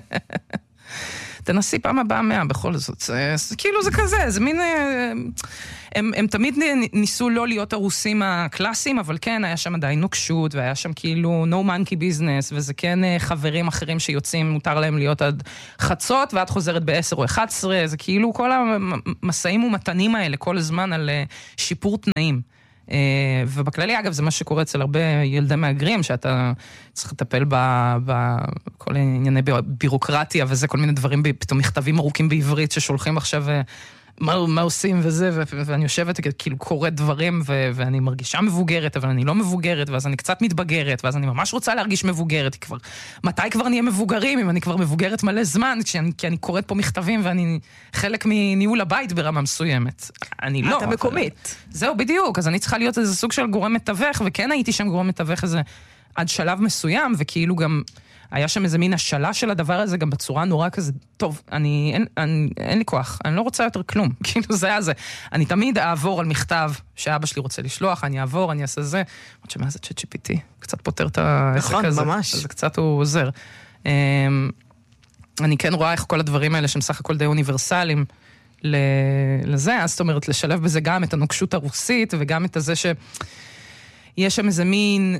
תנסי פעם הבאה 100 בכל זאת. כאילו זה כזה, זה מין... הם תמיד ניסו לא להיות הרוסים הקלאסיים, אבל כן, היה שם עדיין נוקשות, והיה שם כאילו no monkey business, וזה כן חברים אחרים שיוצאים, מותר להם להיות עד חצות, ואת חוזרת ב-10 או 11, זה כאילו כל המסעים ומתנים האלה, כל הזמן על שיפור תנאים. ובכללי, אגב, זה מה שקורה אצל הרבה ילדי מהגרים, שאתה צריך לטפל בכל ענייני בירוקרטיה, וזה כל מיני דברים, פתאום מכתבים ארוכים בעברית ששולחים עכשיו מה עושים וזה, ואני יושבת, כאילו קוראת דברים, ואני מרגישה מבוגרת, אבל אני לא מבוגרת, ואז אני קצת מתבגרת, ואז אני ממש רוצה להרגיש מבוגרת, מתי כבר נהיה מבוגרים, אם אני כבר מבוגרת מלא זמן, כי אני קוראת פה מכתבים, ואני חלק מניהול הבית ברמה מסוימת. אני לא.
אתה מקומית.
זהו, בדיוק, אז אני צריכה להיות איזה סוג של גורם מתווך, וכן הייתי שם גורם מתווך איזה עד שלב מסוים, וכאילו גם... היה שם איזה מין השאלה של הדבר הזה, גם בצורה נורא כזה, טוב, אין לי כוח, אני לא רוצה יותר כלום, כאילו זה היה זה. אני תמיד אעבור על מכתב שאבא שלי רוצה לשלוח, אני אעבור, אני אעשה זה, עוד שמה זה ChatGPT, קצת פותר את העסק הזה.
נכון, ממש.
אז קצת הוא עוזר. אני כן רואה איך כל הדברים האלה, שהם סך הכל די אוניברסליים לזה, אז זאת אומרת, לשלב בזה גם את הנוקשות הרוסית, וגם את הזה שיש שם איזה מין...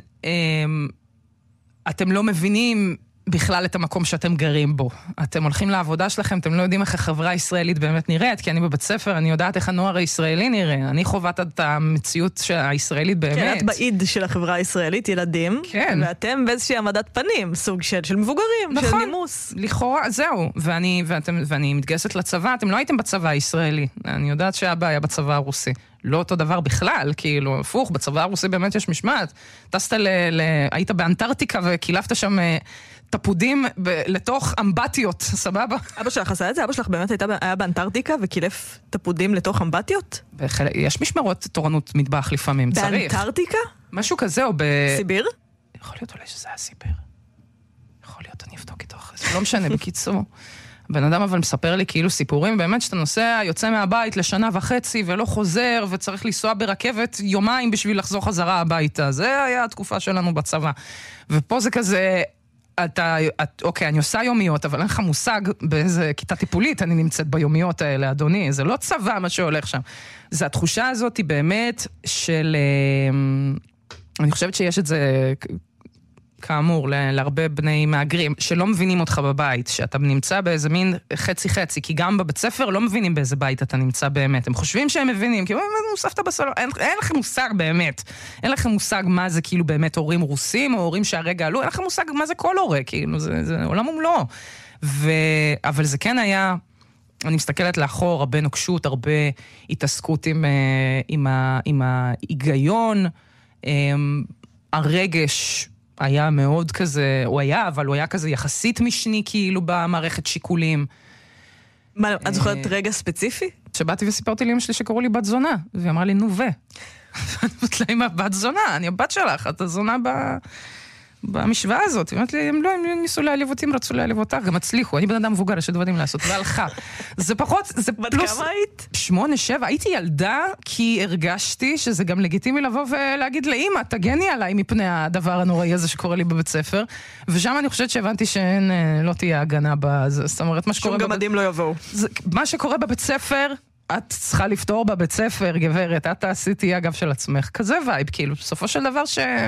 אתם לא מבינים בכלל את המקום שאתם גרים בו. אתם הולכים לעבודה שלכם, אתם לא יודעים איך החברה הישראלית באמת נראית, כי אני בבית ספר, אני יודעת איך הנוער הישראלי נראה. אני חובת את המציאות הישראלית באמת.
כן, את בעיד של החברה הישראלית, ילדים. כן. ואתם באיזושהי עמדת פנים, סוג של מבוגרים, נכון, של נימוס.
לכאורה, זהו. ואני מתגייסת לצבא, אתם לא הייתם בצבא הישראלי. אני יודעת שהאבא היה בצבא הרוסי. לא אותו דבר בכלל, כאילו, הפוך, בצבא הרוסי באמת יש משמעת. טסת היית באנטארקטיקה וקילפת שם תפודים לתוך אמבטיות, סבבה?
אבא שלך עשה את זה? אבא שלך באמת היה באנטארקטיקה וקילף תפודים לתוך אמבטיות?
יש משמרות תורנות מטבח לפעמים, צריך.
באנטארקטיקה?
משהו כזה, או
סיביר?
יכול להיות אולי שזה היה סיביר. יכול להיות, אני אבדוק איתו אחרי זה. לא משנה, בקיצור. בן אדם אבל מספר לי כאילו סיפורים, באמת שאתה נוסע, יוצא מהבית לשנה וחצי ולא חוזר, וצריך לנסוע ברכבת יומיים בשביל לחזור חזרה הביתה. זה היה התקופה שלנו בצבא. ופה זה כזה, אוקיי, אני עושה יומיות, אבל אין לך מושג באיזה כיתה טיפולית אני נמצאת ביומיות האלה, אדוני. זה לא צבא מה שהולך שם. זה התחושה הזאת היא באמת של... אני חושבת שיש את זה... כאמור, להרבה בני מהגרים, שלא מבינים אותך בבית, שאתה נמצא באיזה מין חצי-חצי, כי גם בבית ספר לא מבינים באיזה בית אתה נמצא באמת. הם חושבים שהם מבינים, כי מוספת בסלון, אין לכם מושג באמת. אין לכם מושג מה זה כאילו באמת הורים רוסים, או הורים שהרגע עלו, אין לכם מושג מה זה כל הורה, כאילו, זה עולם ומלואו. אבל זה כן היה, אני מסתכלת לאחור, הרבה נוקשות, הרבה התעסקות עם ההיגיון, הרגש, היה מאוד כזה, אבל הוא היה כזה יחסית משני כאילו במערכת שיקולים.
מה, את זוכרת רגע ספציפי?
שבאתי וסיפרתי לאמא שלי שקראו לי בת זונה, והיא אמרה לי, נו ו. ואני אומרת לה, אמא, בת זונה, אני הבת שלך, אתה זונה במשוואה הזאת. היא אומרת לי, הם ניסו להעליב אותי, הם רצו להעליב אותך, גם הצליחו. אני בן אדם מבוגר, יש דברים לעשות, והלכה. זה פחות, זה פלוס...
בת כמה היית?
8, 7. הייתי ילדה, כי הרגשתי שזה גם לגיטימי לבוא ולהגיד לאמא, תגני עליי מפני הדבר הנוראי הזה שקורה לי בבית ספר. ושם אני חושבת שהבנתי שאין, לא תהיה הגנה בזה. זאת אומרת, מה שקורה...
שום גמדים לא יבואו.
מה שקורה בבית ספר, את צריכה לפתור בבית ספר, גברת, את תעשיתי אגב של עצמך. כזה וייב, כאילו, בסופו של דבר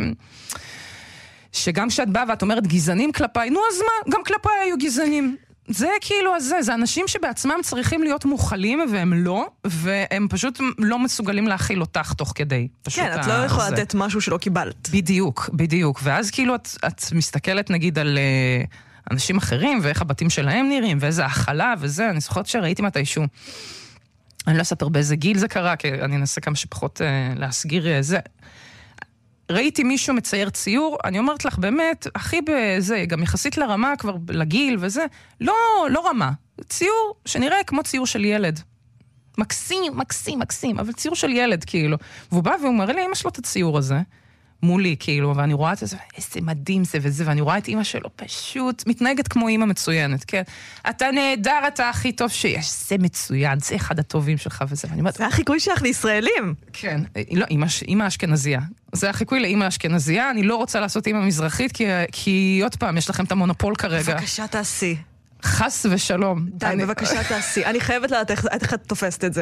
שגם כשאת באה ואת אומרת גזענים כלפיי, נו אז מה? גם כלפיי היו גזענים. זה כאילו זה אנשים שבעצמם צריכים להיות מוכלים, והם לא, והם פשוט לא מסוגלים להכיל אותך תוך כדי.
כן, את לא יכולה לתת משהו שלא קיבלת.
בדיוק, בדיוק. ואז כאילו את מסתכלת נגיד על אנשים אחרים, ואיך הבתים שלהם נראים, ואיזה החלה וזה. אני זוכרת שראיתי מתישהו. אני לא אספר באיזה גיל זה קרה, כי אני אנסה כמה שפחות להסגיר זה. ראיתי מישהו מצייר ציור, אני אומרת לך באמת, הכי בזה, גם יחסית לרמה כבר, לגיל וזה, לא רמה. ציור שנראה כמו ציור של ילד. מקסים, אבל ציור של ילד, כאילו. והוא בא והוא מראה לי, אמא שלו את הציור הזה, מולי, כאילו, ואני רואה את זה, איזה מדהים זה וזה, ואני רואה את אמא שלו פשוט, מתנהגת כמו אמא מצוינת, כן? אתה נהדר, אתה הכי טוב שיש, זה מצוין, זה אחד הטובים שלך וזה, ואני אומרת...
זה החיקוי שלך לישראלים.
כן, לא, אמא אשכנזייה. זה החיקוי לאמא אשכנזייה, אני לא רוצה לעשות אמא מזרחית, כי עוד פעם, יש לכם את המונופול כרגע.
בבקשה תעשי.
חס ושלום.
די, בבקשה תעשי. אני חייבת לדעת איך את תופסת את זה.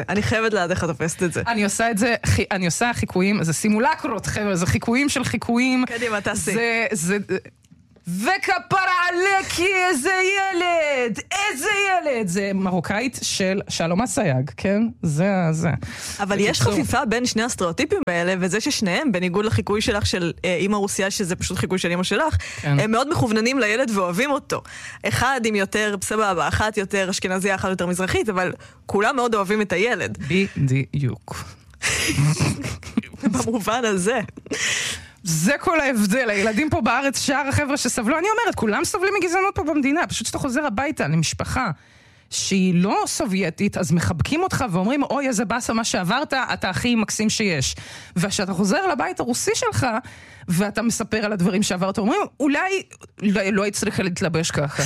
אני עושה חיקויים, זה סימולקרות, חבר'ה, זה חיקויים של חיקויים.
קדימה, תעשי.
זה... וכפרה עלקי, איזה ילד! זה מרוקאית של שלום אסייג, כן? זה.
אבל יש חפיפה בין שני הסטריאוטיפים האלה, וזה ששניהם, בניגוד לחיקוי שלך של אמא רוסיה, שזה פשוט חיקוי של אמא שלך, הם מאוד מכווננים לילד ואוהבים אותו. אחד עם יותר סבבה, אחת יותר אשכנזיה, אחת יותר מזרחית, אבל כולם מאוד אוהבים את הילד.
בדיוק.
במובן הזה.
זה כל ההבדל, הילדים פה בארץ, שאר החבר'ה שסבלו, אני אומרת, כולם סובלים מגזענות פה במדינה, פשוט שאתה חוזר הביתה למשפחה שהיא לא סובייטית, אז מחבקים אותך ואומרים, אוי, איזה באסה מה שעברת, אתה הכי מקסים שיש. וכשאתה חוזר לבית הרוסי שלך, ואתה מספר על הדברים שעברת, אומרים, אולי לא היית צריכה להתלבש ככה.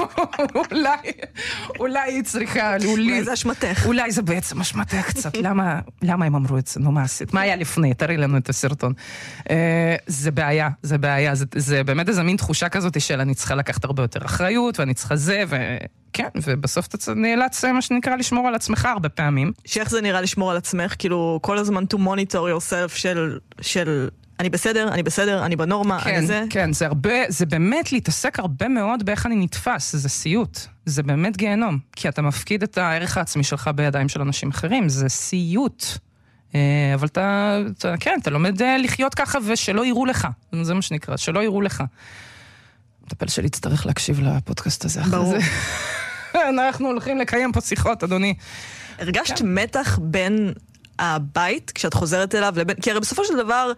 אולי היא צריכה...
אולי זה אשמתך.
אולי זה בעצם אשמתך קצת. למה הם אמרו את זה? נו, מה עשית? מה היה לפני? תראי לנו את הסרטון. זה בעיה. זה באמת איזה מין תחושה כזאת של אני צריכה לקחת הרבה יותר אחריות, ואני צריכה זה, כן, ובסוף אתה נאלץ, מה שנקרא, לשמור על עצמך הרבה פעמים.
שאיך זה נראה לשמור על עצמך? כאילו, כל הזמן to monitor yourself של אני בסדר, אני בנורמה,
כן,
אני זה.
כן, זה באמת להתעסק הרבה מאוד באיך אני נתפס, זה סיוט. זה באמת גיהנום, כי אתה מפקיד את הערך העצמי שלך בידיים של אנשים אחרים, זה סיוט. אבל אתה לומד לחיות ככה ושלא יראו לך. זה מה שנקרא, שלא יראו לך. מטפל שלי יצטרך להקשיב לפודקאסט הזה.
ברור.
אנחנו הולכים לקיים פה שיחות, אדוני.
הרגשת מתח בין הבית, כשאת חוזרת אליו, כי הרי בסופו של דבר,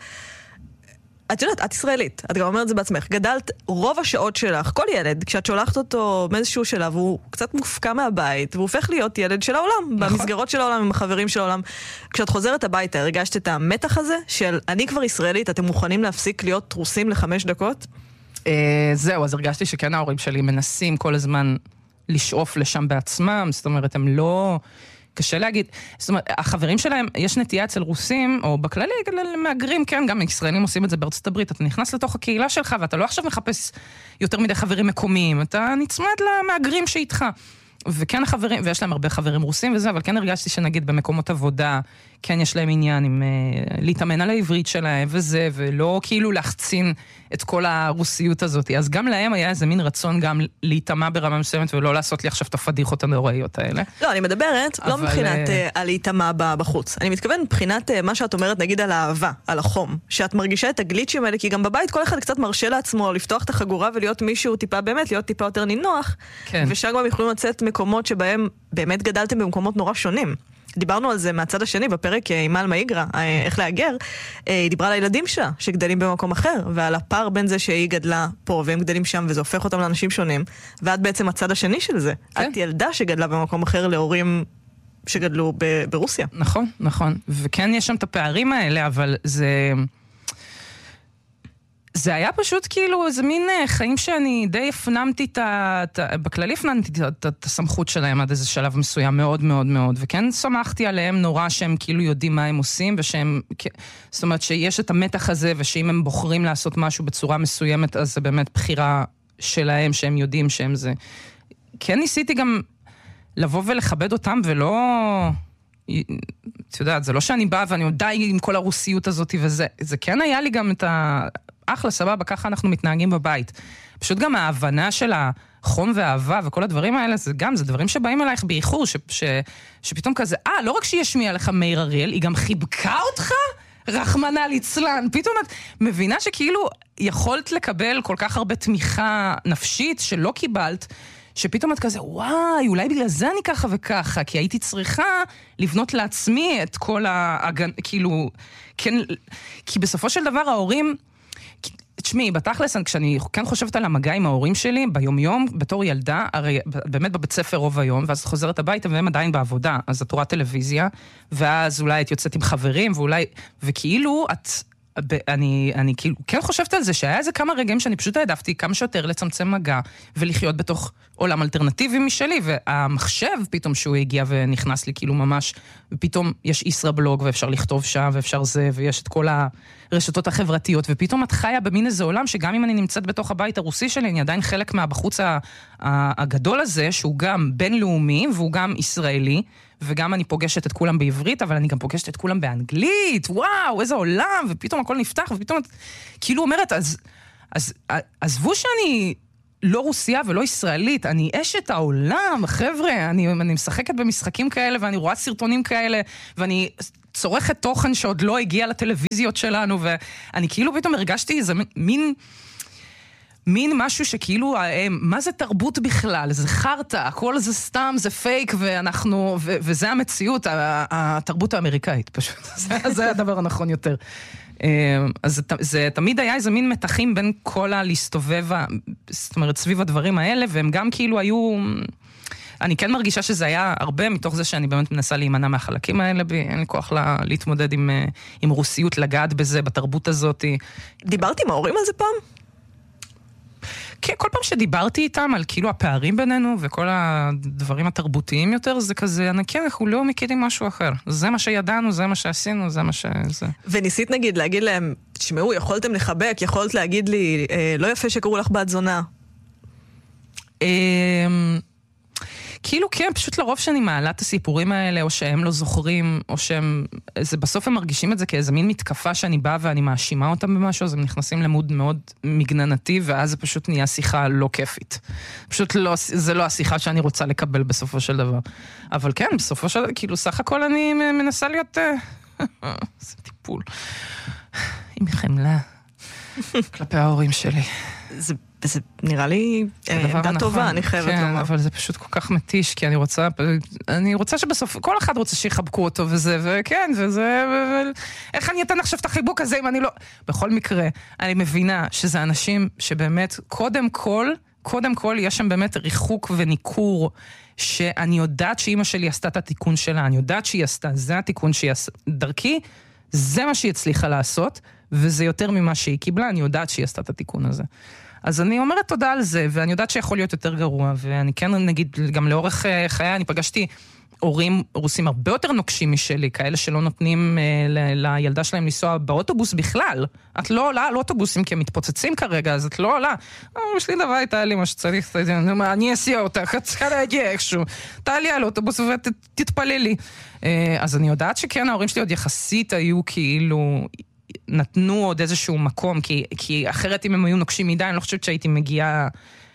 את יודעת, את ישראלית, את גם אומרת את זה בעצמך, גדלת רוב השעות שלך, כל ילד, כשאת שולחת אותו מאיזשהו שלב, הוא קצת מופקע מהבית, והוא הופך להיות ילד של העולם, במסגרות של העולם, עם החברים של העולם. כשאת חוזרת הביתה, הרגשת את המתח הזה, של אני כבר ישראלית, אתם מוכנים להפסיק להיות טרוסים ל5 דקות?
זהו, אז הרגשתי שכן ההורים שלי מנסים כל הזמן לשאוף לשם בעצמם, זאת אומרת, הם לא... קשה להגיד, זאת אומרת, החברים שלהם, יש נטייה אצל רוסים, או בכללי, למאגרים, כן, גם ישראלים עושים את זה בארצות הברית, אתה נכנס לתוך הקהילה שלך, ואתה לא עכשיו מחפש יותר מדי חברים מקומיים, אתה נצמד למאגרים שאיתך. וכן החברים, ויש להם הרבה חברים רוסים וזה, אבל כן הרגשתי שנגיד במקומות עבודה, כן יש להם עניין עם להתאמן על העברית שלהם וזה, ולא כאילו להחצין את כל הרוסיות הזאת. אז גם להם היה איזה מין רצון גם להתאמה ברמה מסוימת, ולא לעשות לי עכשיו את הפדיחות הנוראיות האלה.
לא, אני מדברת לא מבחינת על להתאמה בחוץ. אני מתכוון מבחינת מה שאת אומרת, נגיד על האהבה, על החום, שאת מרגישה את הגליצ'ים האלה, כי גם בבית כל אחד קצת מרשה לעצמו לפתוח את החגורה ולהיות מישהו טיפה באמת, להיות טיפה יותר נינוח,
כן.
ושם גם יכולים לצאת מקומות שבהם באמת גדלתם במקומות נורא שונים. דיברנו על זה מהצד השני בפרק עם אלמה איגרה, איך להגר, היא דיברה על הילדים שלה שגדלים במקום אחר, ועל הפער בין זה שהיא גדלה פה והם גדלים שם וזה הופך אותם לאנשים שונים, ואת בעצם הצד השני של זה.
כן.
את ילדה שגדלה במקום אחר להורים שגדלו ברוסיה.
נכון. וכן יש שם את הפערים האלה, אבל זה היה פשוט כאילו איזה מין חיים שאני די הפנמתי בכללי הפנמתי את הסמכות שלהם עד איזה שלב מסוים מאוד מאוד מאוד, וכן שמחתי עליהם נורא שהם כאילו יודעים מה הם עושים, ושהם, זאת אומרת שיש את המתח הזה, ושאם הם בוחרים לעשות משהו בצורה מסוימת, אז זה באמת בחירה שלהם, שהם יודעים שהם זה. כן ניסיתי גם לבוא ולכבד אותם, ולא... את יודעת, זה לא שאני באה ואני די עם כל הרוסיות הזאת, וזה כן היה לי גם את אחלה, סבבה, ככה אנחנו מתנהגים בבית. פשוט גם ההבנה של החום והאהבה וכל הדברים האלה, זה דברים שבאים אלייך באיחור, שפתאום כזה, לא רק שהיא השמיעה לך מאיר אריאל, היא גם חיבקה אותך? רחמנא ליצלן. פתאום את מבינה שכאילו יכולת לקבל כל כך הרבה תמיכה נפשית שלא קיבלת, שפתאום את כזה, וואי, אולי בגלל זה אני ככה וככה, כי הייתי צריכה לבנות לעצמי את כל כאילו, כן, כי בסופו של דבר ההורים, תשמעי, בתכלס, כשאני כן חושבת על המגע עם ההורים שלי, ביום-יום, בתור ילדה, הרי באמת בבית ספר רוב היום, ואז את חוזרת הביתה, והם עדיין בעבודה, אז את רואה טלוויזיה, ואז אולי את יוצאת עם חברים, וכאילו אני כאילו כן חושבת על זה, שהיה איזה כמה רגעים שאני פשוט העדפתי כמה שיותר לצמצם מגע, ולחיות בתוך עולם אלטרנטיבי משלי, והמחשב פתאום שהוא הגיע ונכנס לי כאילו ממש, ופתאום יש ישראבלוג, ואפשר לכתוב שם, ואפשר זה, ויש את כל הרשתות החברתיות, ופתאום את חיה במין איזה עולם, שגם אם אני נמצאת בתוך הבית הרוסי שלי, אני עדיין חלק מהבחוץ הגדול הזה, שהוא גם בינלאומי, והוא גם ישראלי, וגם אני פוגשת את כולם בעברית, אבל אני גם פוגשת את כולם באנגלית, וואו, איזה עולם, ופתאום הכל נפתח, ופתאום את כאילו אומרת, אז עזבו שאני לא רוסיה ולא ישראלית, אני אשת העולם, חבר'ה, אני משחקת במשחקים כאלה, ואני רואה סרטונים כאלה, ואני צורכת תוכן שעוד לא הגיע לטלוויזיות שלנו, ואני כאילו פתאום הרגשתי איזה מין משהו שכאילו, מה זה תרבות בכלל? זה חרטה, הכל זה סתם, זה פייק, וזה המציאות, התרבות האמריקאית פשוט. זה הדבר הנכון יותר. אז זה תמיד היה איזה מין מתחים בין כל להסתובב, זאת אומרת, סביב הדברים האלה, והם גם כאילו היו... אני כן מרגישה שזה היה הרבה מתוך זה שאני באמת מנסה להימנע מהחלקים האלה, אין לי כוח להתמודד עם רוסיות, לגעת בזה, בתרבות הזאת.
דיברתי עם ההורים על זה פעם?
כן, כל פעם שדיברתי איתם על כאילו הפערים בינינו וכל הדברים התרבותיים יותר, זה כזה, כן, אנחנו לא מכירים משהו אחר. זה מה שידענו, זה מה שעשינו, זה מה שזה.
וניסית נגיד להגיד להם, תשמעו, יכולתם לחבק, יכולת להגיד לי, לא יפה שקראו לך בת זונה.
כאילו כן, פשוט לרוב שאני מעלה את הסיפורים האלה, או שהם לא זוכרים, או שהם, בסוף הם מרגישים את זה כאיזה מין מתקפה שאני באה ואני מאשימה אותם במשהו, אז הם נכנסים למוד מאוד מגננתי, ואז זה פשוט נהיה שיחה לא כיפית. פשוט לא, זה לא השיחה שאני רוצה לקבל בסופו של דבר. אבל כן, בסופו של דבר, כאילו סך הכל אני מנסה להיות, זה טיפול. עם חמלה. כלפי ההורים שלי.
זה נראה לי עמדה טובה, אני חייבת לומר.
כן, אבל זה פשוט כל כך מתיש, כי אני רוצה שבסוף, כל אחד רוצה שיחבקו אותו וזה, וכן, וזה, איך אני אתן עכשיו את החיבוק הזה אם אני לא... בכל מקרה, אני מבינה שזה אנשים שבאמת, קודם כל, יש שם באמת ריחוק וניכור, שאני יודעת שאמא שלי עשתה את התיקון שלה, אני יודעת שהיא עשתה, זה התיקון שהיא עשתה, דרכי, זה מה שהיא הצליחה לעשות, וזה יותר ממה שהיא קיבלה, אני יודעת שהיא עשתה את התיקון הזה. אז אני אומרת תודה על זה, ואני יודעת שיכול להיות יותר גרוע, ואני כן נגיד, גם לאורך חיי, אני פגשתי הורים רוסים הרבה יותר נוקשים משלי, כאלה שלא נותנים לילדה שלהם לנסוע באוטובוס בכלל. את לא עולה על אוטובוסים כי הם מתפוצצים כרגע, אז את לא עולה. יש לי דבר, תעלי מה שצריך, אני אסיע אותך, את צריכה להגיע איכשהו. תעלי על אוטובוס ותתפללי. אז אני יודעת שכן, ההורים שלי עוד יחסית היו כאילו... נתנו עוד איזשהו מקום, כי אחרת אם הם היו נוקשים מדי, אני לא חושבת שהייתי מגיעה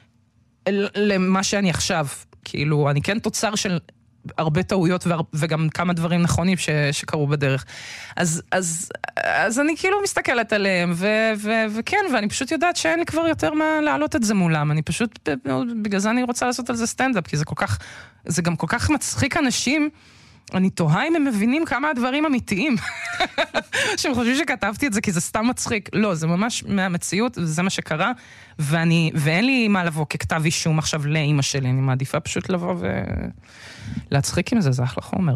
למה שאני עכשיו. כאילו, אני כן תוצר של הרבה טעויות וגם כמה דברים נכונים שקרו בדרך. אז אני כאילו מסתכלת עליהם, וכן, ואני פשוט יודעת שאין לי כבר יותר מה להעלות את זה מולם. אני פשוט, בגלל זה אני רוצה לעשות על זה סטנדאפ, כי זה גם כל כך מצחיק אנשים, אני תוהה אם הם מבינים כמה הדברים אמיתיים. שהם חושבים שכתבתי את זה כי זה סתם מצחיק. לא, זה ממש מהמציאות, זה מה שקרה, ואין לי מה לבוא ככתב אישום עכשיו לאמא שלי, אני מעדיפה פשוט לבוא ולהצחיק עם זה, זה אחלה חומר.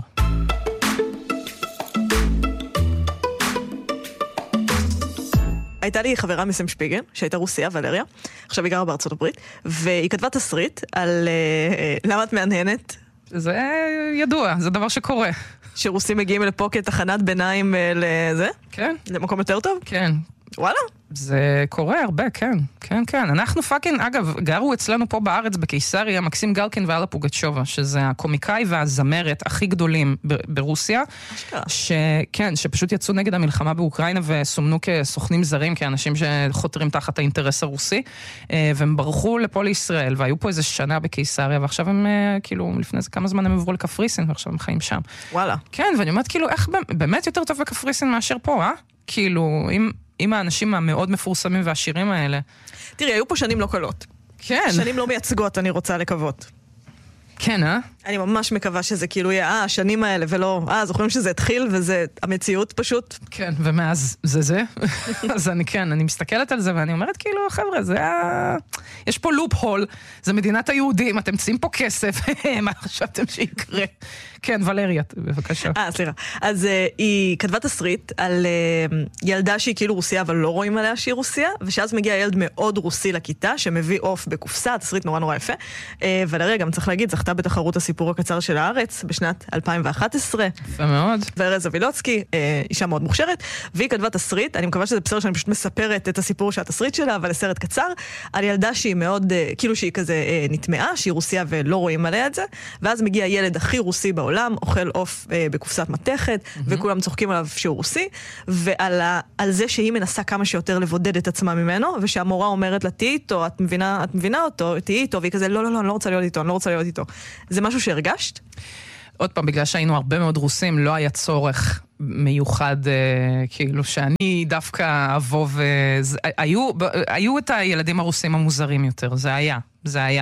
הייתה לי חברה מסם שפיגל, שהייתה רוסיה, ולריה, עכשיו היא גרה בארצות הברית, והיא כתבה תסריט על למה את מהנהנת?
זה ידוע, זה דבר שקורה.
שרוסים מגיעים לפה כתחנת ביניים לזה?
כן.
למקום יותר טוב?
כן.
וואלה.
זה קורה הרבה, כן. כן, כן. אנחנו פאקינג, אגב, גרו אצלנו פה בארץ בקיסריה, מקסים גלקין ואלה פוגצ'ובה, שזה הקומיקאי והזמרת הכי גדולים ברוסיה. כן, שפשוט יצאו נגד המלחמה באוקראינה וסומנו כסוכנים זרים, כאנשים שחותרים תחת האינטרס הרוסי, והם ברחו לפה לישראל, והיו פה איזה שנה בקיסריה, ועכשיו הם, כאילו, לפני זה כמה זמן הם עברו לקפריסין, ועכשיו הם חיים שם.
וואלה.
כן, ואני אומרת, כאילו, איך באמת יותר טוב בקפריסין מאשר פה, כאילו, עם האנשים המאוד מפורסמים והשירים האלה.
תראי, היו פה שנים לא קלות.
כן.
שנים לא מייצגות, אני רוצה לקוות.
כן,
אני ממש מקווה שזה כאילו יהיה, השנים האלה, ולא, זוכרים שזה התחיל, וזה המציאות פשוט.
כן, ומאז זה. אז אני מסתכלת על זה, ואני אומרת, כאילו, חבר'ה, יש פה לופ הול, זה מדינת היהודים, אתם צאים פה כסף, מה חשבתם שיקרה? כן, ולריה, בבקשה.
סליחה. אז היא כתבה תסריט על ילדה שהיא כאילו רוסיה, אבל לא רואים עליה שהיא רוסיה, ושאז מגיע ילד מאוד רוסי לכיתה, שמביא עוף בקופסה, תסריט נורא נורא יפה, ולריה, גם צריך להגיד, זכתה בתחרות הסיפור הקצר של הארץ, בשנת 2011.
יפה מאוד.
וארז אבילוצקי, אישה מאוד מוכשרת, והיא כתבה תסריט, אני מקווה שזה בסדר שאני פשוט מספרת את הסיפור של התסריט שלה, אבל לסרט קצר, על ילדה שהיא מאוד, כאילו שהיא כזה נטמעה, שהיא רוסיה ולא רואים עליה את זה, ואז מגיע ילד הכי רוסי בעולם, אוכל עוף בקופסת מתכת, וכולם צוחקים עליו שהוא רוסי, ועל זה שהיא מנסה כמה שיותר לבודד את עצמה ממנו, ושהמורה אומרת לה, תהי איתו, את מבינה אותו, תהי איתו, והיא כזה, לא, אני לא רוצה להיות איתו, אני לא רוצה להיות איתו. זה משהו שהרגשת?
עוד פעם, בגלל שהיינו הרבה מאוד רוסים, לא היה צורך מיוחד, כאילו שאני דווקא אבוא היו את הילדים הרוסים המוזרים יותר, זה היה.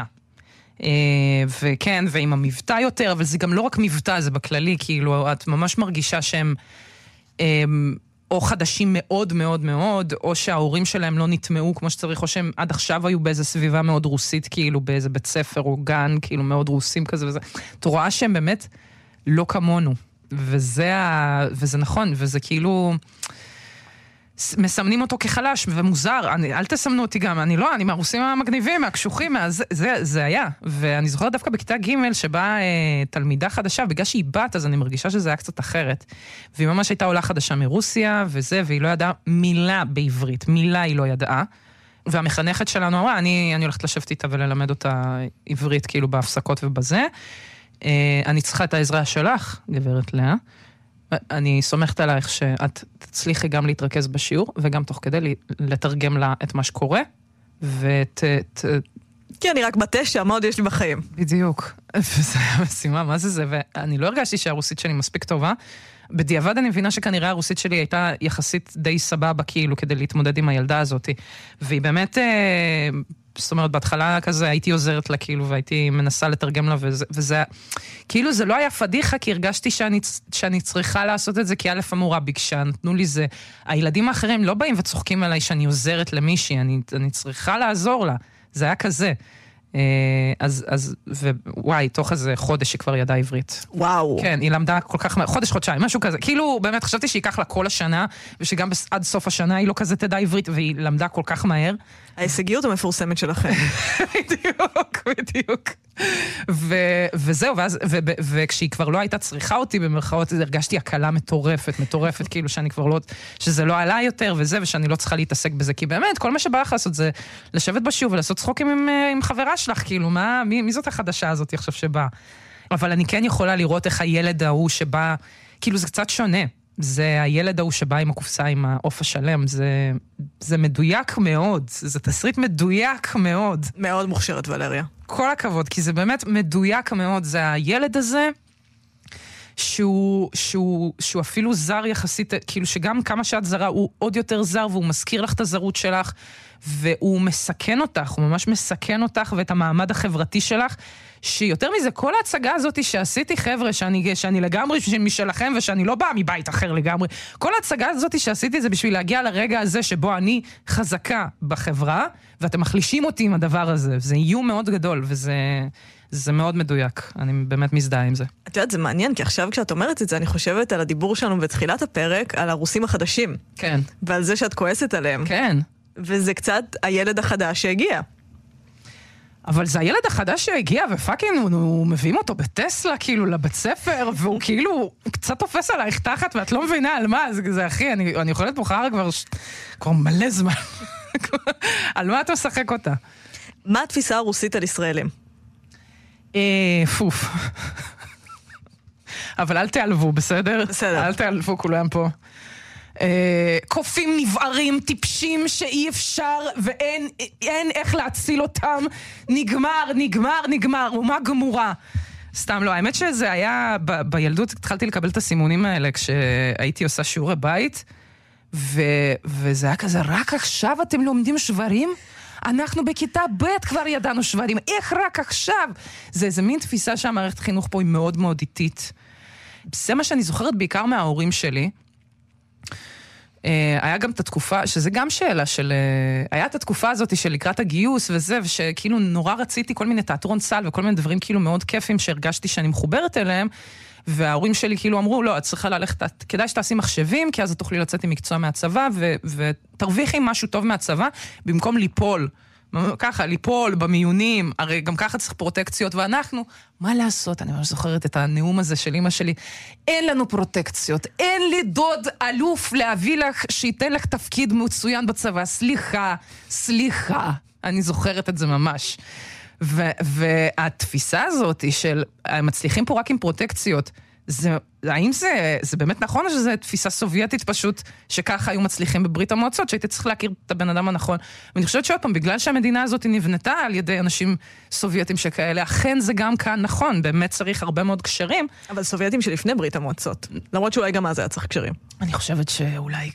וכן, ועם המבטא יותר, אבל זה גם לא רק מבטא, זה בכללי, כאילו, את ממש מרגישה שהם או חדשים מאוד מאוד מאוד, או שההורים שלהם לא נטמעו כמו שצריך, או שהם עד עכשיו היו באיזו סביבה מאוד רוסית, כאילו באיזה בית ספר או גן, כאילו מאוד רוסים כזה וזה. את רואה שהם באמת לא כמונו, וזה נכון, וזה כאילו מסמנים אותו כחלש ומוזר, אל תסמנו אותי גם, אני מהרוסים המגניבים, מהקשוחים, זה היה, ואני זוכרת דווקא בכיתה ג' שבה תלמידה חדשה, בגלל שהיא בת, אז אני מרגישה שזה היה קצת אחרת, והיא ממש הייתה עולה חדשה מרוסיה, והיא לא ידעה מילה בעברית, מילה היא לא ידעה, והמחנכת שלנו אמרה, אני הולכת לשבת איתה וללמד אותה עברית, כאילו בהפסקות ובזה, אני צריכה את העזרה שלך, גברת לאה, אני סומכת עלייך שאת תצליחי גם להתרכז בשיעור, וגם תוך כדי לתרגם לה את מה שקורה,
כן, אני רק בתשע, מה עוד יש לי בחיים?
בדיוק. וזה היה משימה, מה זה? ואני לא הרגשתי שהרוסית שלי מספיק טובה. בדיעבד אני מבינה שכנראה הרוסית שלי הייתה יחסית די סבבה, כאילו, כדי להתמודד עם הילדה הזאת. והיא באמת, זאת אומרת, בהתחלה כזה הייתי עוזרת לה, כאילו, והייתי מנסה לתרגם לה, וזה, כאילו, זה לא היה פדיחה, כי הרגשתי שאני צריכה לעשות את זה, כי א' המורה ביקשה, נתנו לי זה. הילדים האחרים לא באים וצוחקים עליי שאני עוזרת למישהי, אני צריכה לעזור לה. זה היה כזה. וואי, תוך איזה חודש היא כבר ידעה עברית.
וואו.
כן, היא למדה כל כך, חודשיים, משהו כזה. כאילו, באמת, חשבתי שייקח לה כל השנה, ושגם עד סוף השנה היא לא כזה תדע עברית, והיא למדה כל כך מהר.
ההישגיות המפורסמת שלכם.
בדיוק. וזהו, וכשהיא כבר לא הייתה צריכה אותי במרכאות, הרגשתי הקלה מטורפת, כאילו שאני כבר לא, שזה לא עלה יותר וזה, ושאני לא צריכה להתעסק בזה, כי באמת, כל מה שבא לך לעשות זה לשבת בשיעור ולעשות צחוקים עם חברה שלך, כאילו, מי זאת החדשה הזאת עכשיו שבא? אבל אני כן יכולה לראות איך הילד ההוא שבא, כאילו זה קצת שונה. זה הילד ההוא שבא עם הקופסה, עם העוף השלם, זה מדויק מאוד, זה תסריט מדויק מאוד.
מאוד מוכשרת, ולריה.
כל הכבוד, כי זה באמת מדויק מאוד, זה הילד הזה, שהוא אפילו זר יחסית, כאילו שגם כמה שאת זרה, הוא עוד יותר זר, והוא מזכיר לך את הזרות שלך, והוא מסכן אותך, הוא ממש מסכן אותך, ואת המעמד החברתי שלך, שיותר מזה, כל ההצגה הזאת שעשיתי, חבר'ה, שאני לגמרי משלכם, ושאני לא באה מבית אחר לגמרי, כל ההצגה הזאת שעשיתי זה בשביל להגיע לרגע הזה, שבו אני חזקה בחברה, ואתם מחלישים אותי עם הדבר הזה, וזה איום מאוד גדול, וזה זה מאוד מדויק, אני באמת מזדהה עם זה.
את יודעת, זה מעניין, כי עכשיו כשאת אומרת את זה, אני חושבת על הדיבור שלנו בתחילת הפרק, על הרוסים החדשים.
כן.
ועל זה שאת כועסת עליהם.
כן.
וזה קצת הילד החדש שהגיע.
אבל זה הילד החדש שהגיע, ופאקינג, הוא מביאים אותו בטסלה, כאילו, לבית ספר, והוא כאילו, הוא קצת תופס עלייך תחת, ואת לא מבינה על מה, זה אחי, אני יכולת בוחרה כבר מלא זמן. על מה אתה משחק אותה?
מה התפיסה הרוסית על ישראלים?
פוף. אבל אל תיעלבו, בסדר?
בסדר.
אל תיעלבו כולם פה. קופים נבערים, טיפשים שאי אפשר, ואין איך להציל אותם. נגמר, ומה גמורה. סתם לא, האמת שזה היה, בילדות התחלתי לקבל את הסימונים האלה, כשהייתי עושה שיעורי בית, וזה היה כזה, רק עכשיו אתם לומדים שברים? אנחנו בכיתה ב' כבר ידענו שברים, איך רק עכשיו? זה איזה מין תפיסה שהמערכת חינוך פה היא מאוד מאוד איטית. זה מה שאני זוכרת בעיקר מההורים שלי. היה גם את התקופה, שזה גם שאלה של, היה את התקופה הזאת של לקראת הגיוס וזה, ושכאילו נורא רציתי כל מיני תיאטרון סל וכל מיני דברים כאילו מאוד כיפים שהרגשתי שאני מחוברת אליהם, וההורים שלי כאילו אמרו, לא, את צריכה ללכת, כדאי שתעשי מחשבים, כי אז את תוכלי לצאת עם מקצוע מהצבא, ותרוויחי משהו טוב מהצבא, במקום ליפול. ככה, ליפול במיונים, הרי גם ככה צריך פרוטקציות, ואנחנו, מה לעשות? אני ממש זוכרת את הנאום הזה של אמא שלי, אין לנו פרוטקציות, אין לי דוד אלוף להביא לך, שייתן לך תפקיד מצוין בצבא, סליחה, אני זוכרת את זה ממש. והתפיסה הזאת של, מצליחים פה רק עם פרוטקציות, האם זה באמת נכון, או שזו תפיסה סובייטית פשוט, שככה היו מצליחים בברית המועצות, שהייתי צריך להכיר את הבן אדם הנכון. ואני חושבת שעוד פעם, בגלל שהמדינה הזאת נבנתה על ידי אנשים סובייטים שכאלה, אכן זה גם כאן נכון, באמת צריך הרבה מאוד קשרים.
אבל סובייטים שלפני ברית המועצות, למרות שאולי גם אז היה צריך קשרים.
אני חושבת שאולי,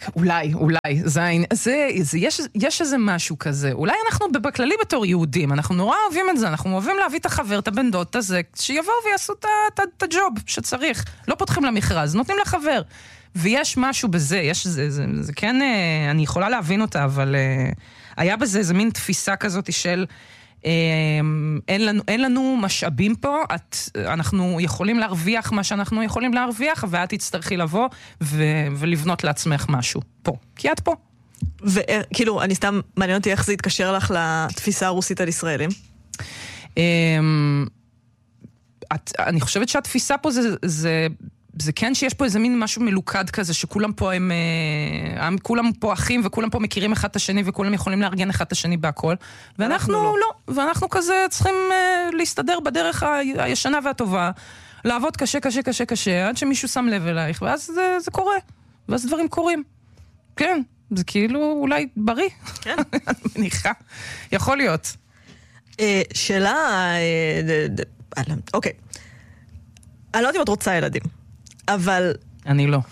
יש איזה משהו כזה. אולי אנחנו בכללי בתור יהודים, אנחנו נורא אוהבים את זה, אנחנו אוהבים להביא את החבר, את הבן דוד הזה, שיבואו ויעשו את הג'וב שצריך. לא פותחים למכרז, נותנים לחבר. ויש משהו בזה, זה כן, אני יכולה להבין אותה, אבל היה בזה איזה מין תפיסה כזאת של אין לנו משאבים פה, אנחנו יכולים להרוויח מה שאנחנו יכולים להרוויח, ואת תצטרכי לבוא ולבנות לעצמך משהו פה, כי את פה.
וכאילו, אני סתם מעניין אותי איך זה יתקשר לך לתפיסה הרוסית על ישראלים?
אני חושבת שהתפיסה פה זה כן שיש פה איזה מין משהו מלוכד כזה, שכולם פה כולם פה אחים, וכולם פה מכירים אחד את השני, וכולם יכולים לארגן אחד את השני בהכל, ואנחנו לא, ואנחנו כזה צריכים להסתדר בדרך הישנה והטובה, לעבוד קשה, עד שמישהו שם לב אלייך, ואז זה קורה, ואז דברים קורים. כן, זה כאילו אולי בריא.
כן.
אני מניחה. יכול להיות.
שאלה, אוקיי. אני לא יודעת אם את רוצה ילדים, אבל...
אני לא.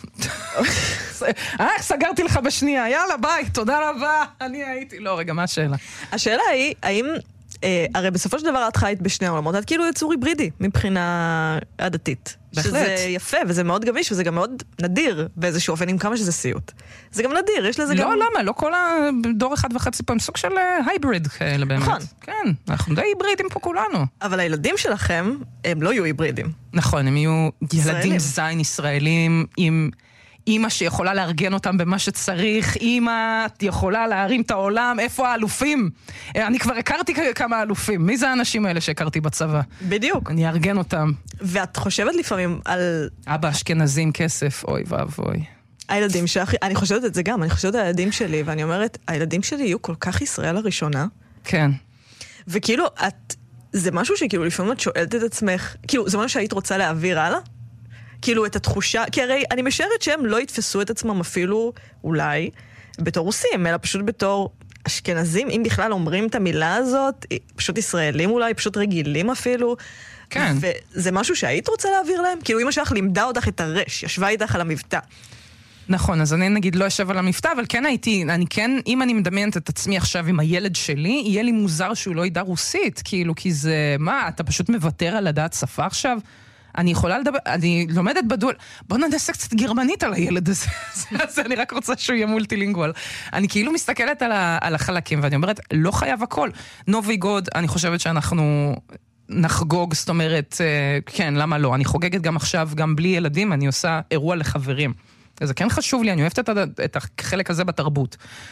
סגרתי לך בשנייה, יאללה ביי, תודה רבה, אני הייתי... לא, רגע, מה השאלה?
השאלה היא, האם... הרי בסופו של דבר את חיית בשני העולמות, את כאילו יצור היברידי מבחינה עדתית.
בהחלט.
שזה יפה, וזה מאוד גמיש, וזה גם מאוד נדיר באיזשהו אופן, עם כמה שזה סיוט. זה גם נדיר, יש לזה גם...
לא, למה? לא כל הדור 1.5 פה הם סוג של הייבריד כאלה באמת.
נכון.
כן, אנחנו די היברידים פה כולנו.
אבל הילדים שלכם, הם לא יהיו היברידים.
נכון, הם יהיו
ישראלים.
ילדים זין ישראלים עם... אמא שיכולה לארגן אותם במה שצריך, אמא יכולה להרים את העולם, איפה האלופים? אני כבר הכרתי כמה אלופים, מי זה האנשים האלה שהכרתי בצבא?
בדיוק.
אני ארגן אותם.
ואת חושבת לפעמים על...
אבא אשכנזים כסף, אוי ואבוי.
הילדים שלך, אני חושבת את זה גם, אני חושבת על הילדים שלי, ואני אומרת, הילדים שלי יהיו כל כך ישראל הראשונה.
כן.
וכאילו, זה משהו שכאילו לפעמים את שואלת את עצמך, כאילו, זה משהו שהיית רוצה להעביר הלאה? כאילו את התחושה, כי הרי אני משערת שהם לא יתפסו את עצמם אפילו אולי בתור רוסים, אלא פשוט בתור אשכנזים, אם בכלל אומרים את המילה הזאת, פשוט ישראלים אולי, פשוט רגילים אפילו.
כן.
וזה משהו שהיית רוצה להעביר להם? כאילו אמא שלך לימדה אותך את הרש, ישבה איתך על המבטא.
נכון, אז אני נגיד לא אשב על המבטא, אבל כן אני כן, אם אני מדמיינת את עצמי עכשיו עם הילד שלי, יהיה לי מוזר שהוא לא ידע רוסית, כאילו, כי זה, מה, אתה פשוט מוותר על לדעת שפה עכשיו? אני יכולה לדבר, אני לומדת בדואל, בוא ננסה קצת גרמנית על הילד הזה, אז אני רק רוצה שהוא יהיה מולטילינגואל. אני כאילו מסתכלת על החלקים, ואני אומרת, לא חייב הכל. נובי גוד, אני חושבת שאנחנו נחגוג, זאת אומרת, כן, למה לא? אני חוגגת גם עכשיו, גם בלי ילדים, אני עושה אירוע לחברים. זה כן חשוב לי, אני אוהבת את החלק הזה בתרבות.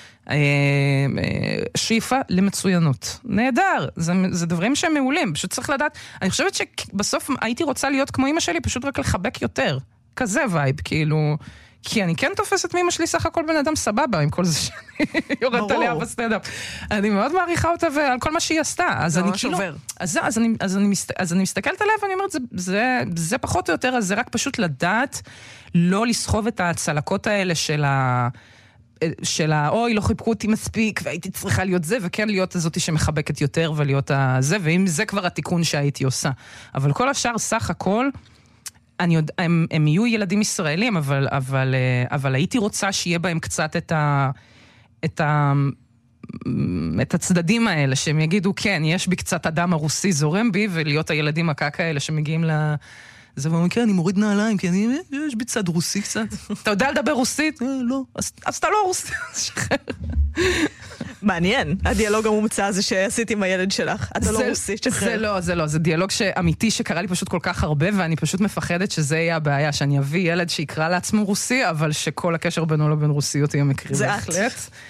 שאיפה למצוינות. נהדר, זה דברים שהם מעולים, פשוט צריך לדעת, אני חושבת שבסוף הייתי רוצה להיות כמו אמא שלי, פשוט רק לחבק יותר. כזה וייב, כאילו, כי אני כן תופסת מאמא שלי סך הכל בן אדם סבבה, עם כל זה שאני יורדת עליה בסטנדאפ. אני מאוד מעריכה אותה ועל כל מה שהיא עשתה. אז אני כאילו, אז אני מסתכלת עליה ואני אומרת, זה פחות או יותר, אז זה רק פשוט לדעת, לא לסחוב את הצלקות האלה של אוי, לא חיבקו אותי מספיק, והייתי צריכה להיות זה, וכן להיות הזאתי שמחבקת יותר, ולהיות זה, ואם זה כבר התיקון שהייתי עושה. אבל כל השאר, סך הכל, הם יהיו ילדים ישראלים, אבל הייתי רוצה שיהיה בהם קצת את הצדדים האלה, שהם יגידו, כן, יש בי קצת אדם הרוסי זורם בי, ולהיות הילדים הקקה האלה שמגיעים זה ואומרים, כן, אני מוריד נעליים, כי יש בי צד רוסי קצת. אתה יודע לדבר רוסית? לא. אז אתה לא רוסי, אז שחרר.
מעניין, הדיאלוג המומצא הזה שעשית עם הילד שלך. אתה לא רוסי, שחרר.
זה לא, זה דיאלוג אמיתי שקרה לי פשוט כל כך הרבה, ואני פשוט מפחדת שזה יהיה הבעיה, שאני אביא ילד שיקרא לעצמו רוסי, אבל שכל הקשר בינו לבין רוסיות יהיה מקרי.
זה את.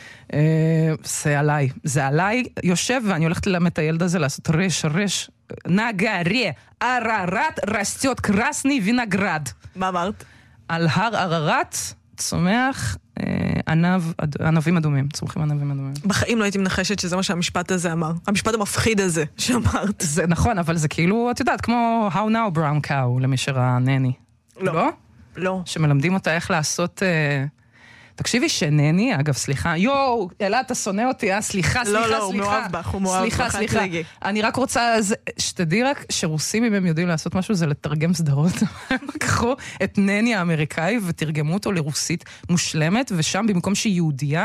זה עליי יושב, ואני הולכת ללמד את הילד הזה לעשות רש, נגרה, עררת, רסטיות קרסני ונגרד.
מה אמרת?
על הר עררת צומח ענבים אדומים, צומחים ענבים אדומים.
בחיים לא הייתי מנחשת שזה מה שהמשפט הזה אמר. המשפט המפחיד הזה שאמרת.
זה נכון, אבל זה כאילו, את יודעת, כמו How now brown cow, למי שראה נני.
לא? לא.
שמלמדים אותה איך לעשות... תקשיבי שנני, אגב, סליחה, אלא אתה שונא אותי, סליחה.
לא, הוא מאוהב בך, הוא מאוהב בך.
סליחה. אני רק רוצה, שתדעי רק שרוסים, אם הם יודעים לעשות משהו, זה לתרגם סדרות. הם לקחו את נני האמריקאי, ותרגמו אותו לרוסית מושלמת, ושם במקום שהיא יהודייה,